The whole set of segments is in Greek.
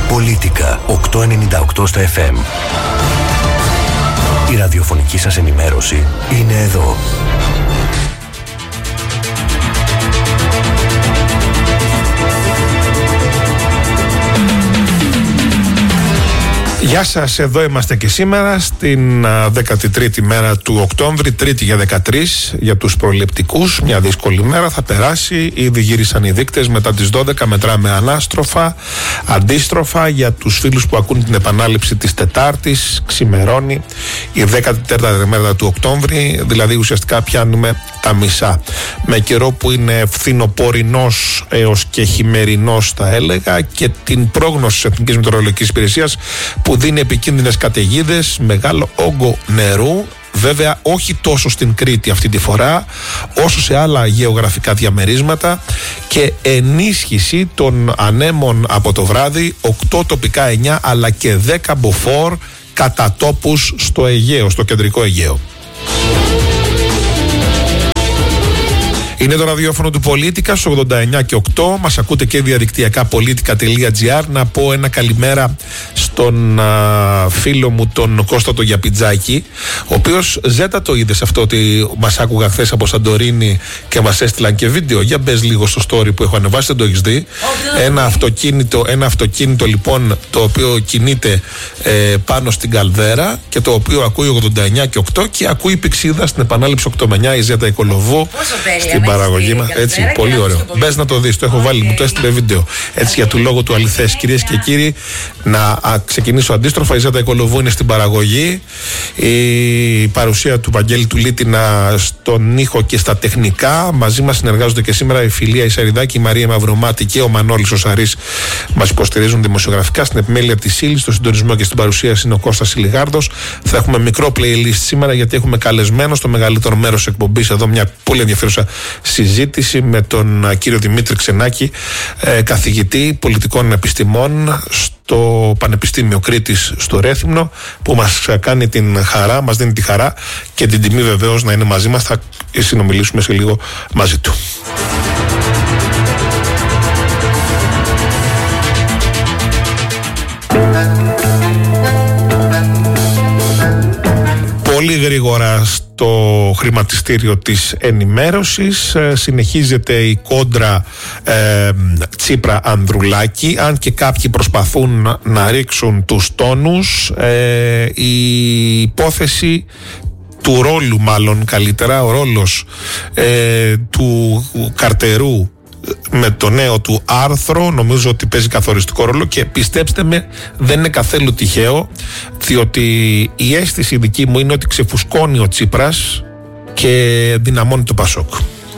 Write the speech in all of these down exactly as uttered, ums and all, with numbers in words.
Πολίτικα οκτακόσια ενενήντα οκτώ στα εφ εμ. Η ραδιοφωνική σας ενημέρωση είναι εδώ. Γεια σας, εδώ είμαστε και σήμερα στην δέκατη τρίτη μέρα του Οκτώβρη, Τρίτη για δεκατρείς, για τους προληπτικούς. Μια δύσκολη μέρα θα περάσει, ήδη γύρισαν οι δείκτες, μετά τις δώδεκα μετράμε ανάστροφα, αντίστροφα. Για τους φίλους που ακούν την επανάληψη της Τετάρτης, ξημερώνει η δέκατη τέταρτη μέρα του Οκτώβρη, δηλαδή ουσιαστικά πιάνουμε τα μισά. Με καιρό που είναι φθινοπορεινός έως και χειμερινός θα έλεγα, και την πρόγνωση της Εθνικής Μετεωρολογικής Υπηρεσίας που δίνει επικίνδυνες καταιγίδες, μεγάλο όγκο νερού, βέβαια όχι τόσο στην Κρήτη αυτή τη φορά όσο σε άλλα γεωγραφικά διαμερίσματα, και ενίσχυση των ανέμων από το βράδυ, οκτώ τοπικά, εννιά αλλά και δέκα μποφόρ κατά τόπους στο Αιγαίο, στο κεντρικό Αιγαίο. Είναι το ραδιόφωνο του Πολίτικα στο ογδόντα εννιά και οκτώ. Μας ακούτε και διαδικτυακά πολίτικα τελεία τζι άρ. Να πω ένα καλημέρα στον α, φίλο μου τον Κώστα το Γιαπιτζάκη, ο οποίος ζέτα το είδες αυτό ότι μας άκουγα χθες από Σαντορίνη και μας έστειλαν και βίντεο. Για μπες λίγο στο story που έχω ανεβάσει, δεν το έχεις δει. Ένα αυτοκίνητο, ένα αυτοκίνητο λοιπόν το οποίο κινείται ε, πάνω στην καλδέρα και το οποίο ακούει ογδόντα εννιά και οκτώ και ακούει πηξίδα στην επανάληψη οκτώ με εννιά η Ζέτα Οικολοβού στην παραγωγή μας. Έτσι, πολύ ωραίο. Μπες να το δεις, το έχω βάλει, μου το έστειλε βίντεο. Έτσι, για του λόγου του αληθές. Κυρίες και κύριοι, να α, ξεκινήσω αντίστροφα. Η Ζέτα Οικολοβού είναι στην παραγωγή. Η παρουσία του Βαγγέλη του Λίτινα στον ήχο και στα τεχνικά. Μαζί μας συνεργάζονται και σήμερα η Φιλία Ισαριδάκη, η Μαρία Μαυρομάτη και ο Μανώλης ο Σαρής. Μας υποστηρίζουν δημοσιογραφικά. Στην επιμέλεια της ύλης, στο συντονισμό και στην παρουσίαση είναι ο Κώστας Ηλιγάρδος. Θα έχουμε μικρό playlist σήμερα γιατί έχουμε καλεσμένο στο μεγαλύτερο μέρος της εκπομπής εδώ μια πολύ ενδιαφέρουσα συζήτηση με τον κύριο Δημήτρη Ξενάκη, ε, καθηγητή πολιτικών επιστημών στο Πανεπιστήμιο Κρήτης στο Ρέθυμνο, που μας κάνει την χαρά, μας δίνει τη χαρά και την τιμή βεβαίως να είναι μαζί μας. Θα συνομιλήσουμε σε λίγο μαζί του. Πολύ γρήγορα στο χρηματιστήριο της ενημέρωσης ε, συνεχίζεται η κόντρα ε, Τσίπρα-Ανδρουλάκη, αν και κάποιοι προσπαθούν να, να ρίξουν τους τόνους. Ε, η υπόθεση του ρόλου, μάλλον καλύτερα, ο ρόλος ε, του Καρτερού με το νέο του άρθρο νομίζω ότι παίζει καθοριστικό ρόλο, και πιστέψτε με, δεν είναι καθόλου τυχαίο, διότι η αίσθηση δική μου είναι ότι ξεφουσκώνει ο Τσίπρας και δυναμώνει το Πασόκ.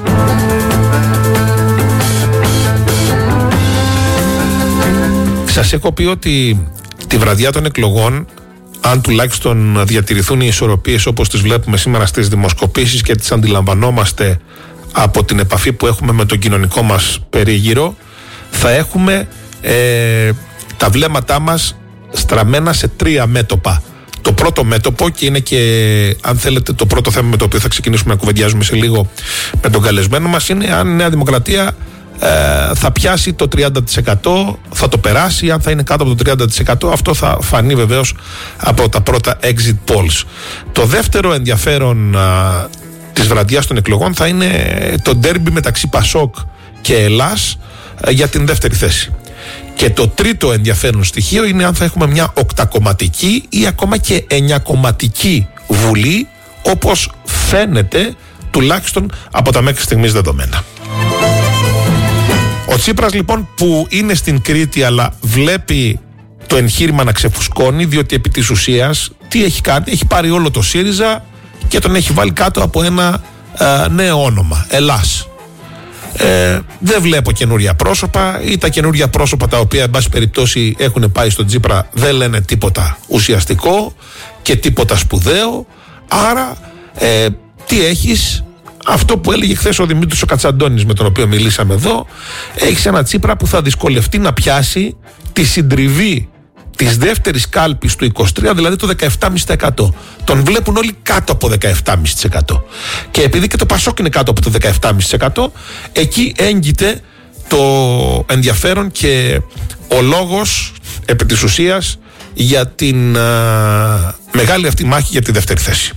Σας έχω πει ότι τη βραδιά των εκλογών, αν τουλάχιστον διατηρηθούν οι ισορροπίες όπως τις βλέπουμε σήμερα στις δημοσκοπήσεις και τις αντιλαμβανόμαστε από την επαφή που έχουμε με τον κοινωνικό μας περίγυρο, θα έχουμε ε, τα βλέμματά μας στραμμένα σε τρία μέτωπα. Το πρώτο μέτωπο, και είναι και αν θέλετε το πρώτο θέμα με το οποίο θα ξεκινήσουμε να κουβεντιάζουμε σε λίγο με τον καλεσμένο μας, είναι αν η Νέα Δημοκρατία ε, θα πιάσει το τριάντα τοις εκατό, θα το περάσει, αν θα είναι κάτω από το τριάντα τοις εκατό. Αυτό θα φανεί βεβαίως από τα πρώτα exit polls. Το δεύτερο ενδιαφέρον α, της βραδιάς των εκλογών θα είναι το ντέρμπι μεταξύ Πασόκ και Ελλάς για την δεύτερη θέση. Και το τρίτο ενδιαφέρον στοιχείο είναι αν θα έχουμε μια οκτακομματική ή ακόμα και εννιακομματική βουλή, όπως φαίνεται τουλάχιστον από τα μέχρι στιγμής δεδομένα. Ο Τσίπρας λοιπόν, που είναι στην Κρήτη αλλά βλέπει το εγχείρημα να ξεφουσκώνει, διότι επί της ουσίας τι έχει κάνει? Έχει πάρει όλο το ΣΥΡΙΖΑ και τον έχει βάλει κάτω από ένα ε, νέο όνομα, Ελλάς. Ε, δεν βλέπω καινούρια πρόσωπα, ή τα καινούρια πρόσωπα τα οποία εν πάση περιπτώσει έχουν πάει στον Τσίπρα δεν λένε τίποτα ουσιαστικό και τίποτα σπουδαίο. Άρα ε, τι έχεις? Αυτό που έλεγε χθες ο Δημήτρης ο Κατσαντώνης, με τον οποίο μιλήσαμε εδώ. Έχεις ένα Τσίπρα που θα δυσκολευτεί να πιάσει τη συντριβή της δεύτερης κάλπης του είκοσι τρία, δηλαδή το δεκαεπτά κόμμα πέντε τοις εκατό. Τον βλέπουν όλοι κάτω από δεκαεπτά κόμμα πέντε τοις εκατό. Και επειδή και το Πασόκ είναι κάτω από το δεκαεπτά κόμμα πέντε τοις εκατό, εκεί έγκυται το ενδιαφέρον και ο λόγος επί της ουσίας για την α, μεγάλη αυτή μάχη για τη δεύτερη θέση.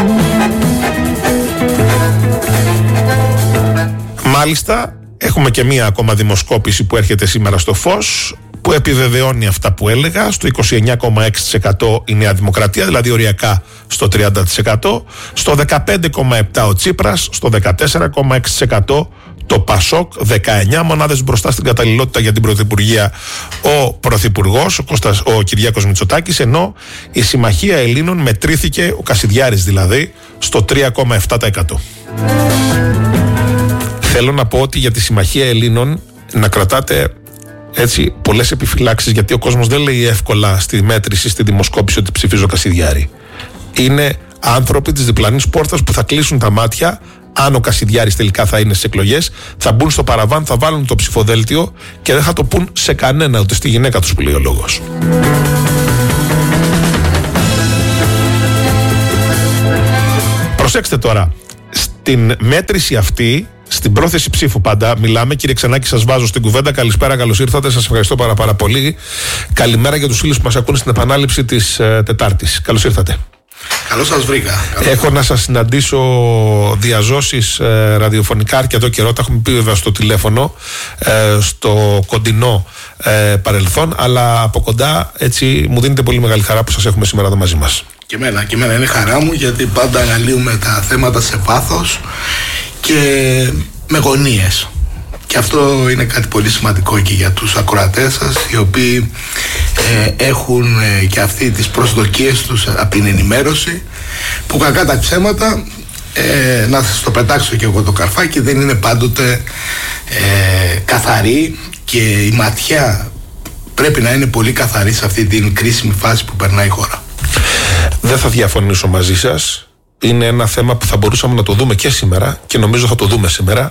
Μάλιστα, έχουμε και μία ακόμα δημοσκόπηση που έρχεται σήμερα στο φως, που επιβεβαιώνει αυτά που έλεγα. Στο είκοσι εννιά κόμμα έξι τοις εκατό η Νέα Δημοκρατία, δηλαδή οριακά στο τριάντα τοις εκατό. Στο δεκαπέντε κόμμα επτά τοις εκατό ο Τσίπρας, στο δεκατέσσερα κόμμα έξι τοις εκατό το Πασόκ, δεκαεννιά μονάδες μπροστά στην καταλληλότητα για την πρωθυπουργία ο Πρωθυπουργός, ο, Κώστας, ο Κυριάκος Μητσοτάκης, ενώ η Συμμαχία Ελλήνων μετρήθηκε, ο Κασιδιάρης δηλαδή, στο τρία κόμμα επτά τοις εκατό. Θέλω να πω ότι για τη Συμμαχία Ελλήνων να κρατάτε έτσι πολλές επιφυλάξεις, γιατί ο κόσμος δεν λέει εύκολα στη μέτρηση, στη δημοσκόπηση ότι ψηφίζω Κασιδιάρη. Είναι άνθρωποι της διπλανής πόρτας που θα κλείσουν τα μάτια. Αν ο Κασιδιάρης τελικά θα είναι στις εκλογές, θα μπουν στο παραβάν, θα βάλουν το ψηφοδέλτιο και δεν θα το πούν σε κανένα, ούτε στη γυναίκα τους που λέει ο λόγος. Προσέξτε τώρα, στην μέτρηση αυτή, στην πρόθεση ψήφου πάντα μιλάμε. Κύριε Ξενάκη, σας βάζω στην κουβέντα. Καλησπέρα, καλώς ήρθατε. Σας ευχαριστώ πάρα, πάρα πολύ. Καλημέρα για τους φίλους που μας ακούνε στην επανάληψη της ε, Τετάρτης. Καλώς ήρθατε. Καλώς σας βρήκα. Έχω να σας συναντήσω διαζώσεις ε, ραδιοφωνικά αρκετό καιρό. Τα έχουμε πει βέβαια στο τηλέφωνο, ε, στο κοντινό ε, παρελθόν. Αλλά από κοντά έτσι μου δίνετε πολύ μεγάλη χαρά που σας έχουμε σήμερα εδώ μαζί μας. Και εμένα, και εμένα είναι χαρά μου, γιατί πάντα αναλύουμε τα θέματα σε βάθος και με γωνίες. Και αυτό είναι κάτι πολύ σημαντικό και για τους ακροατές σας, οι οποίοι ε, έχουν ε, και αυτοί τις προσδοκίες τους από την ενημέρωση, που κακά τα ψέματα, ε, να σας το πετάξω και εγώ το καρφάκι, δεν είναι πάντοτε ε, καθαρή, και η ματιά πρέπει να είναι πολύ καθαρή σε αυτή την κρίσιμη φάση που περνάει η χώρα. Δεν θα διαφωνήσω μαζί σας. Είναι ένα θέμα που θα μπορούσαμε να το δούμε και σήμερα, και νομίζω θα το δούμε σήμερα.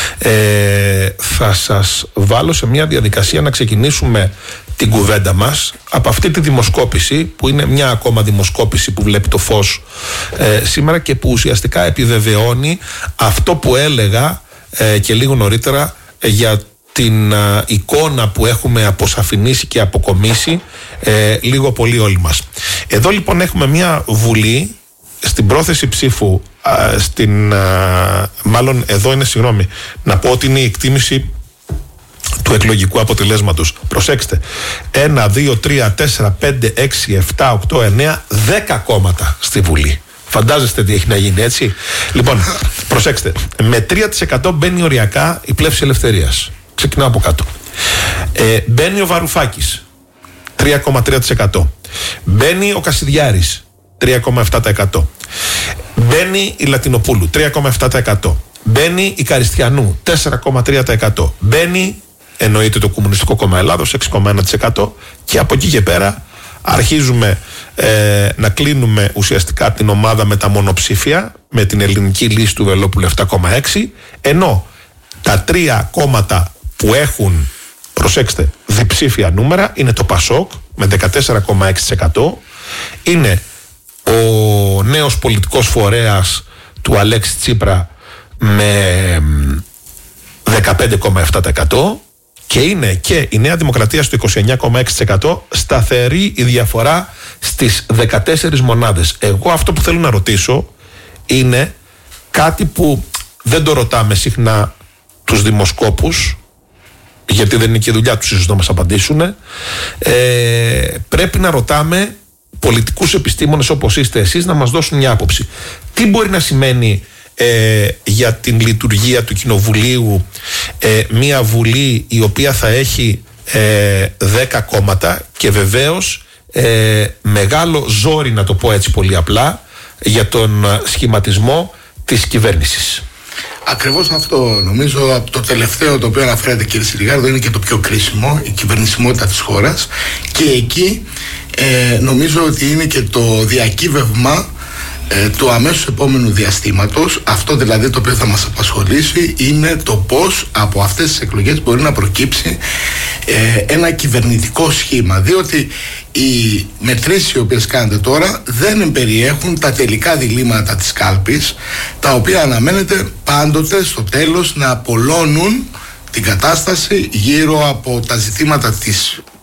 Ε, θα σας βάλω σε μια διαδικασία να ξεκινήσουμε την κουβέντα μας από αυτή τη δημοσκόπηση, που είναι μια ακόμα δημοσκόπηση που βλέπει το φως ε, σήμερα, και που ουσιαστικά επιβεβαιώνει αυτό που έλεγα ε, και λίγο νωρίτερα ε, για την α, εικόνα που έχουμε αποσαφηνίσει και αποκομίσει ε, λίγο πολύ όλοι μας. Εδώ λοιπόν έχουμε μια Βουλή στην πρόθεση ψήφου, α, στην, α, μάλλον εδώ είναι, συγγνώμη, να πω ότι είναι η εκτίμηση του εκλογικού αποτελέσματος. Προσέξτε, ένα, δύο, τρία, τέσσερα, πέντε, έξι, επτά, οκτώ, εννέα, δέκα κόμματα στη Βουλή. Φαντάζεστε τι έχει να γίνει, έτσι. Λοιπόν, προσέξτε, με τρία τοις εκατό μπαίνει οριακά η Πλεύση Ελευθερίας. Ξεκινάω από κάτω. Ε, μπαίνει ο Βαρουφάκης, τρία κόμμα τρία τοις εκατό. Μπαίνει ο Κασιδιάρης, τρία κόμμα επτά τοις εκατό. Μπαίνει η Λατινοπούλου, τρία κόμμα επτά τοις εκατό. Μπαίνει η Καριστιανού, τέσσερα κόμμα τρία τοις εκατό. Μπαίνει, εννοείται, το Κομμουνιστικό Κόμμα Ελλάδος, έξι κόμμα ένα τοις εκατό. Και από εκεί και πέρα αρχίζουμε ε, να κλείνουμε ουσιαστικά την ομάδα με τα μονοψήφια, με την Ελληνική Λύση του Βελόπουλου επτά κόμμα έξι. Ενώ τα τρία κόμματα που έχουν, προσέξτε, διψήφια νούμερα είναι το Πασόκ με δεκατέσσερα κόμμα έξι τοις εκατό, είναι ο νέος πολιτικός φορέας του Αλέξη Τσίπρα με δεκαπέντε κόμμα επτά τοις εκατό, και είναι και η Νέα Δημοκρατία στο είκοσι εννιά κόμμα έξι τοις εκατό. Σταθερή η διαφορά στις δεκατέσσερις μονάδες. Εγώ αυτό που θέλω να ρωτήσω είναι κάτι που δεν το ρωτάμε συχνά τους δημοσκόπους, γιατί δεν είναι και η δουλειά τους ίσως να μας απαντήσουν. Ε, πρέπει να ρωτάμε πολιτικούς επιστήμονες όπως είστε εσείς να μας δώσουν μια άποψη. Τι μπορεί να σημαίνει ε, για την λειτουργία του Κοινοβουλίου ε, μια Βουλή η οποία θα έχει ε, δέκα κόμματα, και βεβαίως ε, μεγάλο ζόρι, να το πω έτσι πολύ απλά, για τον σχηματισμό της κυβέρνησης. Ακριβώς αυτό. Νομίζω από το τελευταίο το οποίο αναφέρατε, κύριε Συριγάρδο, είναι και το πιο κρίσιμο, η κυβερνησιμότητα της χώρας, και εκεί ε, νομίζω ότι είναι και το διακύβευμα ε, του αμέσως επόμενου διαστήματος. Αυτό δηλαδή το οποίο θα μας απασχολήσει είναι το πώς από αυτές τις εκλογές μπορεί να προκύψει ε, ένα κυβερνητικό σχήμα, διότι οι μετρήσεις οι οποίες κάνετε τώρα δεν εμπεριέχουν τα τελικά διλήμματα της κάλπης, τα οποία αναμένεται πάντοτε στο τέλος να απολώνουν την κατάσταση γύρω από τα ζητήματα της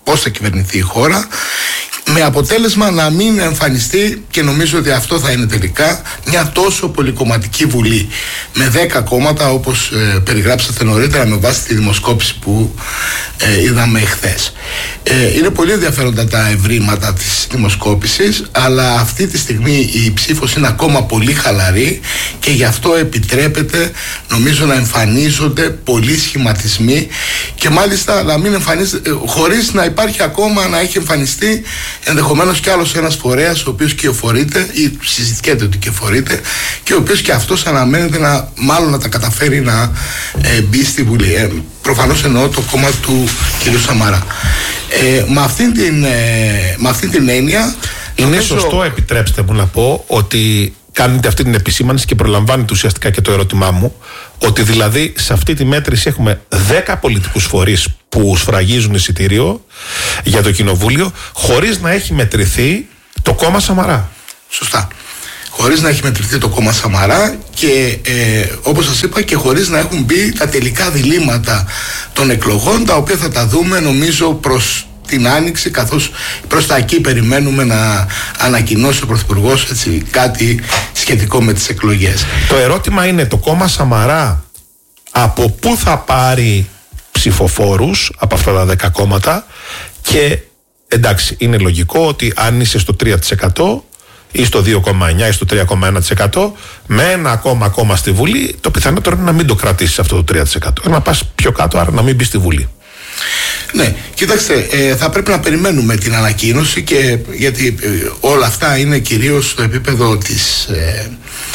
πώς θα κυβερνηθεί η χώρα, με αποτέλεσμα να μην εμφανιστεί, και νομίζω ότι αυτό θα είναι τελικά, μια τόσο πολυκομματική Βουλή με δέκα κόμματα, όπως ε, περιγράψατε νωρίτερα με βάση τη δημοσκόπηση που ε, είδαμε εχθές. Ε, είναι πολύ ενδιαφέροντα τα ευρήματα της δημοσκόπησης, αλλά αυτή τη στιγμή η ψήφος είναι ακόμα πολύ χαλαρή και γι' αυτό επιτρέπεται, νομίζω, να εμφανίζονται πολλοί σχηματισμοί και μάλιστα να μην εμφανίζεται, χωρίς να υπάρχει ακόμα, να έχει εμφανιστεί ενδεχομένως κι άλλος ένας φορέας ο οποίος κυοφορείται ή συζητιέται ότι κυοφορείται και ο οποίος και αυτός αναμένεται να, μάλλον να τα καταφέρει να ε, μπει στη Βουλή. Ε, προφανώς εννοώ το κόμμα του κ. Σαμαρά. Ε, με, αυτήν την, ε, με αυτήν την έννοια είναι νομίζω... σωστό, επιτρέψτε μου να πω, ότι κάνετε αυτή την επισήμανση και προλαμβάνετε ουσιαστικά και το ερώτημά μου, ότι δηλαδή σε αυτή τη μέτρηση έχουμε δέκα πολιτικούς φορείς που σφραγίζουν εισιτήριο για το κοινοβούλιο χωρίς να έχει μετρηθεί το κόμμα Σαμαρά. Σωστά. Χωρίς να έχει μετρηθεί το κόμμα Σαμαρά και ε, όπως σας είπα και χωρίς να έχουν μπει τα τελικά διλήμματα των εκλογών, τα οποία θα τα δούμε νομίζω προς την Άνοιξη, καθώς προς τα εκεί περιμένουμε να ανακοινώσει ο Πρωθυπουργός έτσι, κάτι σχετικό με τις εκλογές. Το ερώτημα είναι, το κόμμα Σαμαρά από πού θα πάρει ψηφοφόρους από αυτά τα δέκα κόμματα? Και εντάξει, είναι λογικό ότι αν είσαι στο τρία τοις εκατό ή στο δύο κόμμα εννιά τοις εκατό ή στο τρία κόμμα ένα τοις εκατό με ένα ακόμα κόμμα στη Βουλή, το πιθανότερο είναι να μην το κρατήσεις αυτό το τρία τοις εκατό, να πας πιο κάτω, άρα να μην μπει στη Βουλή. Ναι, κοιτάξτε, ε, θα πρέπει να περιμένουμε την ανακοίνωση και γιατί ε, όλα αυτά είναι κυρίως στο επίπεδο της, ε,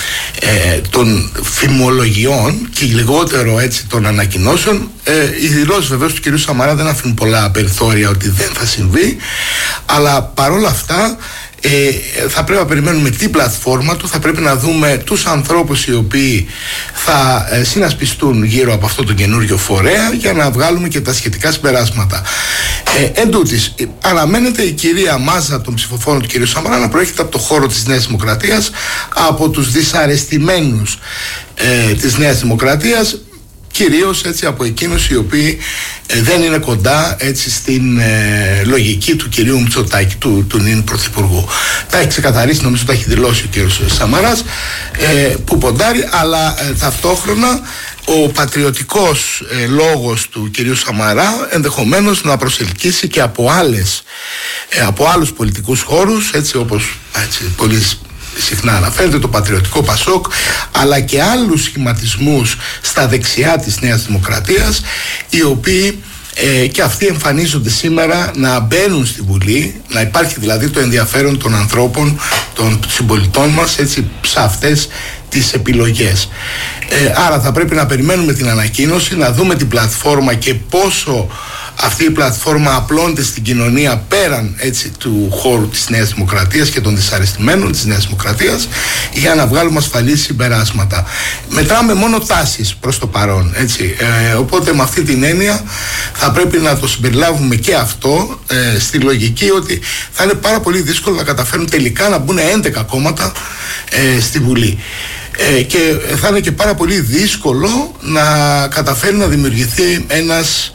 ε, των φημολογιών και λιγότερο έτσι των ανακοινώσεων. Ε, οι δηλώσεις βεβαίως του κ. Σαμαρά δεν αφήνουν πολλά περιθώρια ότι δεν θα συμβεί, αλλά παρόλα αυτά Ε, θα πρέπει να περιμένουμε την πλατφόρμα του, θα πρέπει να δούμε τους ανθρώπους οι οποίοι θα ε, συνασπιστούν γύρω από αυτό το καινούριο φορέα για να βγάλουμε και τα σχετικά συμπεράσματα. Ε, εν τούτης, αναμένεται η κυρία μάζα των ψηφοφόρων του κ. Σαμαρά να προέρχεται από το χώρο της Νέας Δημοκρατίας, από τους δυσαρεστημένους ε, της Νέας Δημοκρατίας, κυρίως έτσι από εκείνους οι οποίοι ε, δεν είναι κοντά έτσι στην ε, λογική του κυρίου Μητσοτάκη, του, του νυν Πρωθυπουργού. Τα έχει ξεκαθαρίσει, νομίζω τα έχει δηλώσει ο κύριος Σαμαράς, ε, που ποντάρει, αλλά ε, ταυτόχρονα ο πατριωτικός ε, λόγος του κυρίου Σαμαρά ενδεχομένως να προσελκύσει και από άλλες, ε, από άλλους πολιτικούς χώρους, έτσι όπως έτσι, πολύ συχνά αναφέρεται, το πατριωτικό Πασόκ, αλλά και άλλους σχηματισμούς στα δεξιά της Νέας Δημοκρατίας, οι οποίοι ε, και αυτοί εμφανίζονται σήμερα να μπαίνουν στη Βουλή, να υπάρχει δηλαδή το ενδιαφέρον των ανθρώπων, των συμπολιτών μας, έτσι, σε αυτές τις επιλογές. Ε, άρα θα πρέπει να περιμένουμε την ανακοίνωση, να δούμε την πλατφόρμα και πόσο αυτή η πλατφόρμα απλώνεται στην κοινωνία πέραν έτσι, του χώρου της Νέας Δημοκρατίας και των δυσαρεστημένων της Νέας Δημοκρατίας, για να βγάλουμε ασφαλείς συμπεράσματα. Μετράμε μόνο τάσεις προς το παρόν, έτσι. Ε, οπότε με αυτή την έννοια θα πρέπει να το συμπεριλάβουμε και αυτό ε, στη λογική ότι θα είναι πάρα πολύ δύσκολο να καταφέρουν τελικά να μπουν έντεκα κόμματα ε, στη Βουλή. Ε, και θα είναι και πάρα πολύ δύσκολο να καταφέρει να δημιουργηθεί ένας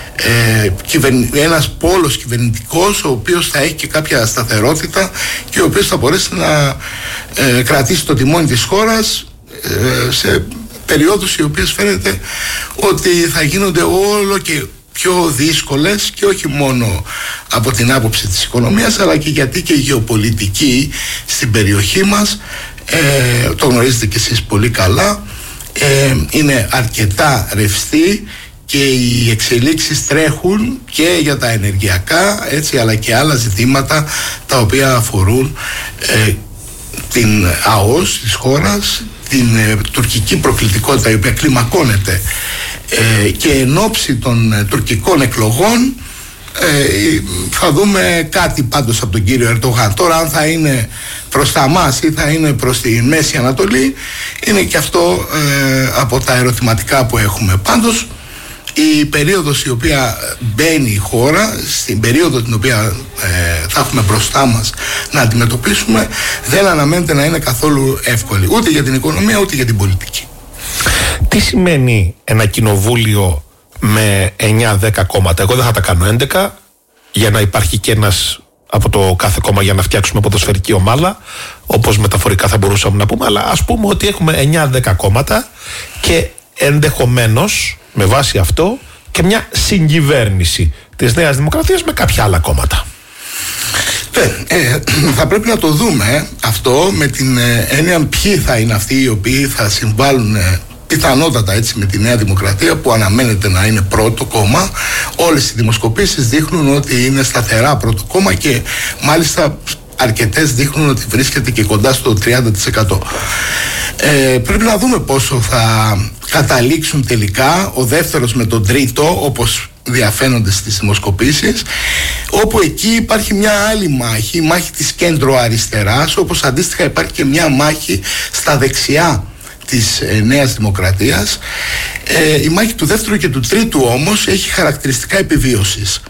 Ε, κυβερνη... ένας πόλος κυβερνητικός, ο οποίος θα έχει και κάποια σταθερότητα και ο οποίος θα μπορέσει να ε, κρατήσει το τιμόνι της χώρας ε, σε περιόδους οι οποίες φαίνεται ότι θα γίνονται όλο και πιο δύσκολες, και όχι μόνο από την άποψη της οικονομίας, αλλά και γιατί και η γεωπολιτική στην περιοχή μας, ε, το γνωρίζετε κι εσείς πολύ καλά, ε, είναι αρκετά ρευστή και οι εξελίξεις τρέχουν και για τα ενεργειακά, έτσι, αλλά και άλλα ζητήματα τα οποία αφορούν ε, την ΑΟΣ της χώρας, την ε, τουρκική προκλητικότητα η οποία κλιμακώνεται ε, και εν ώψη των ε, τουρκικών εκλογών ε, θα δούμε κάτι πάντως από τον κύριο Ερντογάν. Τώρα αν θα είναι προς τα μας ή θα είναι προς τη Μέση Ανατολή είναι και αυτό ε, από τα ερωτηματικά που έχουμε. Πάντως η περίοδος η οποία μπαίνει η χώρα, στην περίοδο την οποία ε, θα έχουμε μπροστά μας να αντιμετωπίσουμε, δεν αναμένεται να είναι καθόλου εύκολη, ούτε για την οικονομία ούτε για την πολιτική. Τι σημαίνει ένα κοινοβούλιο με εννιά δέκα κόμματα? Εγώ δεν θα τα κάνω έντεκα, για να υπάρχει και ένας από το κάθε κόμμα για να φτιάξουμε ποδοσφαιρική ομάδα, όπως μεταφορικά θα μπορούσαμε να πούμε, αλλά ας πούμε ότι έχουμε εννιά δέκα κόμματα και ενδεχομένως με βάση αυτό και μια συγκυβέρνηση της Νέας Δημοκρατίας με κάποια άλλα κόμματα. Ε, ε, θα πρέπει να το δούμε αυτό με την ε, έννοια ποιοι θα είναι αυτοί οι οποίοι θα συμβάλλουν ε, πιθανότατα έτσι με τη Νέα Δημοκρατία, που αναμένεται να είναι πρώτο κόμμα. Όλες οι δημοσκοπήσεις δείχνουν ότι είναι σταθερά πρώτο κόμμα και μάλιστα αρκετές δείχνουν ότι βρίσκεται και κοντά στο τριάντα τοις εκατό. Ε, πρέπει να δούμε πόσο θα καταλήξουν τελικά ο δεύτερος με τον τρίτο, όπως διαφαίνονται στις δημοσκοπήσεις, όπου εκεί υπάρχει μια άλλη μάχη, η μάχη της κέντρο αριστεράς, όπως αντίστοιχα υπάρχει και μια μάχη στα δεξιά της ε, Νέας Δημοκρατίας. Ε, η μάχη του δεύτερου και του τρίτου όμως έχει χαρακτηριστικά επιβίωσης.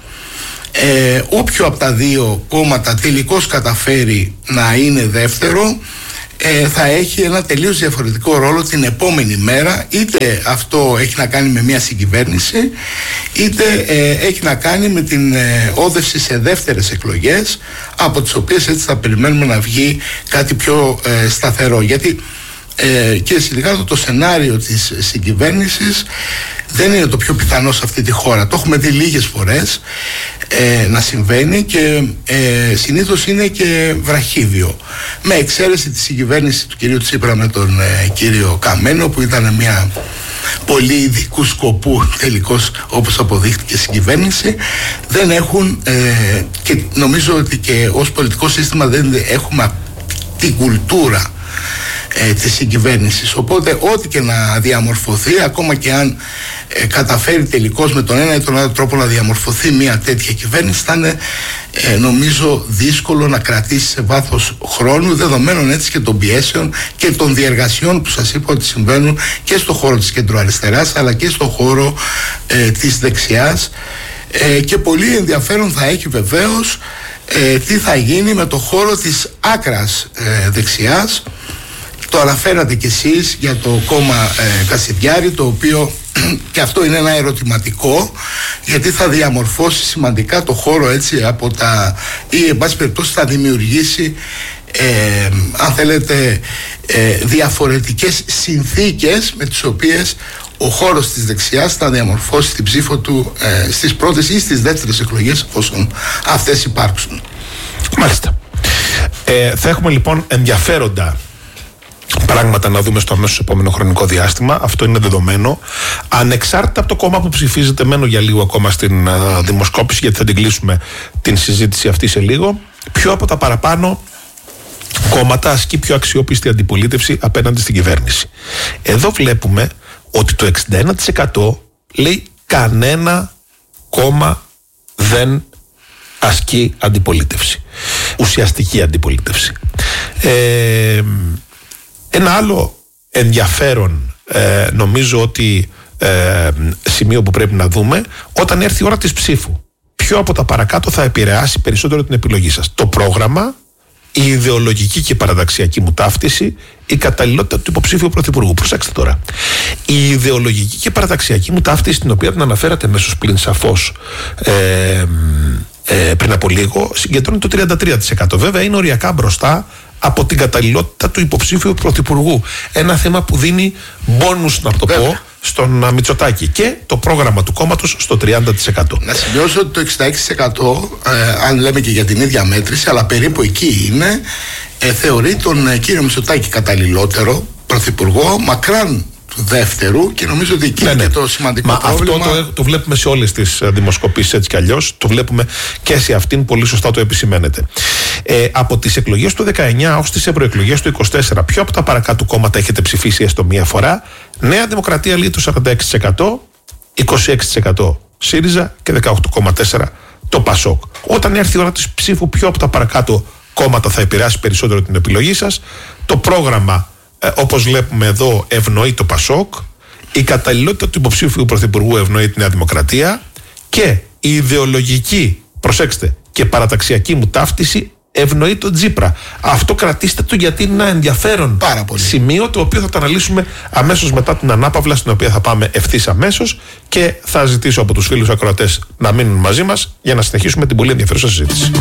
Ε, όποιο από τα δύο κόμματα τελικώς καταφέρει να είναι δεύτερο, ε, θα έχει ένα τελείως διαφορετικό ρόλο την επόμενη μέρα, είτε αυτό έχει να κάνει με μια συγκυβέρνηση, είτε ε, έχει να κάνει με την ε, όδευση σε δεύτερες εκλογές, από τις οποίες έτσι θα περιμένουμε να βγει κάτι πιο ε, σταθερό. Γιατί ε, κύριε Σιλικάρδο, το σενάριο της συγκυβέρνησης δεν είναι το πιο πιθανό σε αυτή τη χώρα. Το έχουμε δει λίγες φορές ε, να συμβαίνει και ε, συνήθως είναι και βραχύδιο. Με εξαίρεση τη συγκυβέρνηση του κυρίου Τσίπρα με τον ε, κύριο Καμένο, που ήταν μια πολύ ειδικού σκοπού τελικώς, όπως αποδείχτηκε, συγκυβέρνηση, δεν έχουν ε, και νομίζω ότι και ως πολιτικό σύστημα δεν έχουμε την κουλτούρα Ε, της συγκυβέρνησης. Οπότε ό,τι και να διαμορφωθεί, ακόμα και αν ε, καταφέρει τελικώς με τον ένα ή τον άλλο τρόπο να διαμορφωθεί μια τέτοια κυβέρνηση, θα είναι ε, νομίζω δύσκολο να κρατήσει σε βάθος χρόνου, δεδομένων έτσι και των πιέσεων και των διεργασιών που σας είπα ότι συμβαίνουν και στο χώρο της κεντροαριστεράς αλλά και στο χώρο ε, της δεξιάς, ε, και πολύ ενδιαφέρον θα έχει βεβαίως ε, τι θα γίνει με το χώρο της άκρας ε, δεξιάς. Το αναφέρατε κι εσείς για το κόμμα ε, Κασιδιάρη, το οποίο και αυτό είναι ένα ερωτηματικό, γιατί θα διαμορφώσει σημαντικά το χώρο έτσι από τα, ή εν πάση περιπτώσει θα δημιουργήσει ε, αν θέλετε ε, διαφορετικές συνθήκες με τις οποίες ο χώρος της δεξιάς θα διαμορφώσει την ψήφο του ε, στις πρώτες ή στις δεύτερες εκλογές, εφόσον αυτές υπάρξουν. Μάλιστα. Ε, θα έχουμε λοιπόν ενδιαφέροντα πράγματα να δούμε στο αμέσως επόμενο χρονικό διάστημα. Αυτό είναι δεδομένο. Ανεξάρτητα από το κόμμα που ψηφίζετε, μένω για λίγο ακόμα στην uh, δημοσκόπηση, γιατί θα την κλείσουμε την συζήτηση αυτή σε λίγο. Ποιο από τα παραπάνω κόμματα ασκεί πιο αξιόπιστη αντιπολίτευση απέναντι στην κυβέρνηση? Εδώ βλέπουμε ότι το εξήντα ένα τοις εκατό λέει κανένα κόμμα δεν ασκεί αντιπολίτευση, ουσιαστική αντιπολίτευση. Ε, Ένα άλλο ενδιαφέρον ε, νομίζω ότι ε, σημείο που πρέπει να δούμε, όταν έρθει η ώρα της ψήφου, ποιο από τα παρακάτω θα επηρεάσει περισσότερο την επιλογή σας? Το πρόγραμμα, η ιδεολογική και παραδαξιακή μου ταύτιση, η καταλληλότητα του υποψήφιου πρωθυπουργού? Προσέξτε τώρα. Η ιδεολογική και παραδαξιακή μου ταύτιση, την οποία την αναφέρατε μέσως πλην σαφώς ε, ε, πριν από λίγο, συγκεντρώνει το τριάντα τρία τοις εκατό. Βέβαια είναι οριακά μπροστά από την καταλληλότητα του υποψήφιου πρωθυπουργού. Ένα θέμα που δίνει μπόνους, να το πω, στον Μητσοτάκη, και το πρόγραμμα του κόμματος στο τριάντα τοις εκατό. Να σημειώσω ότι το εξήντα έξι τοις εκατό, ε, αν λέμε και για την ίδια μέτρηση, αλλά περίπου εκεί είναι, ε, θεωρεί τον ε, κύριο Μητσοτάκη καταλληλότερο πρωθυπουργό, μακράν του δεύτερου, και νομίζω ότι εκεί ναι, είναι ναι. το σημαντικό Μα πρόβλημα. Αυτό το, το βλέπουμε σε όλες τις δημοσκοπήσεις έτσι κι αλλιώς, το βλέπουμε και σε αυτήν, πολύ σωστά το επισημαίνετε. Ε, από τις εκλογές του δεκαεννιά ως τις ευρωεκλογές του είκοσι τέσσερα, ποιο από τα παρακάτω κόμματα έχετε ψηφίσει έστω μία φορά? Νέα Δημοκρατία λέει το σαράντα έξι τοις εκατό, είκοσι έξι τοις εκατό ΣΥΡΙΖΑ και δεκαοκτώ κόμμα τέσσερα τοις εκατό το ΠΑΣΟΚ. Όταν έρθει η ώρα της ψήφου, ποιο από τα παρακάτω κόμματα θα επηρεάσει περισσότερο την επιλογή σας? Το πρόγραμμα, ε, όπως βλέπουμε εδώ, ευνοεί το ΠΑΣΟΚ, η καταλληλότητα του υποψήφιου πρωθυπουργού ευνοεί τη Νέα Δημοκρατία, και η ιδεολογική, προσέξτε, και παραταξιακή μου ταύτιση ευνοεί τον Τσίπρα. Αυτό κρατήστε το, γιατί είναι ένα ενδιαφέρον σημείο, το οποίο θα το αναλύσουμε αμέσως μετά την ανάπαυλα, στην οποία θα πάμε ευθύς αμέσως, και θα ζητήσω από τους φίλους ακροατές να μείνουν μαζί μας για να συνεχίσουμε την πολύ ενδιαφέρουσα συζήτηση.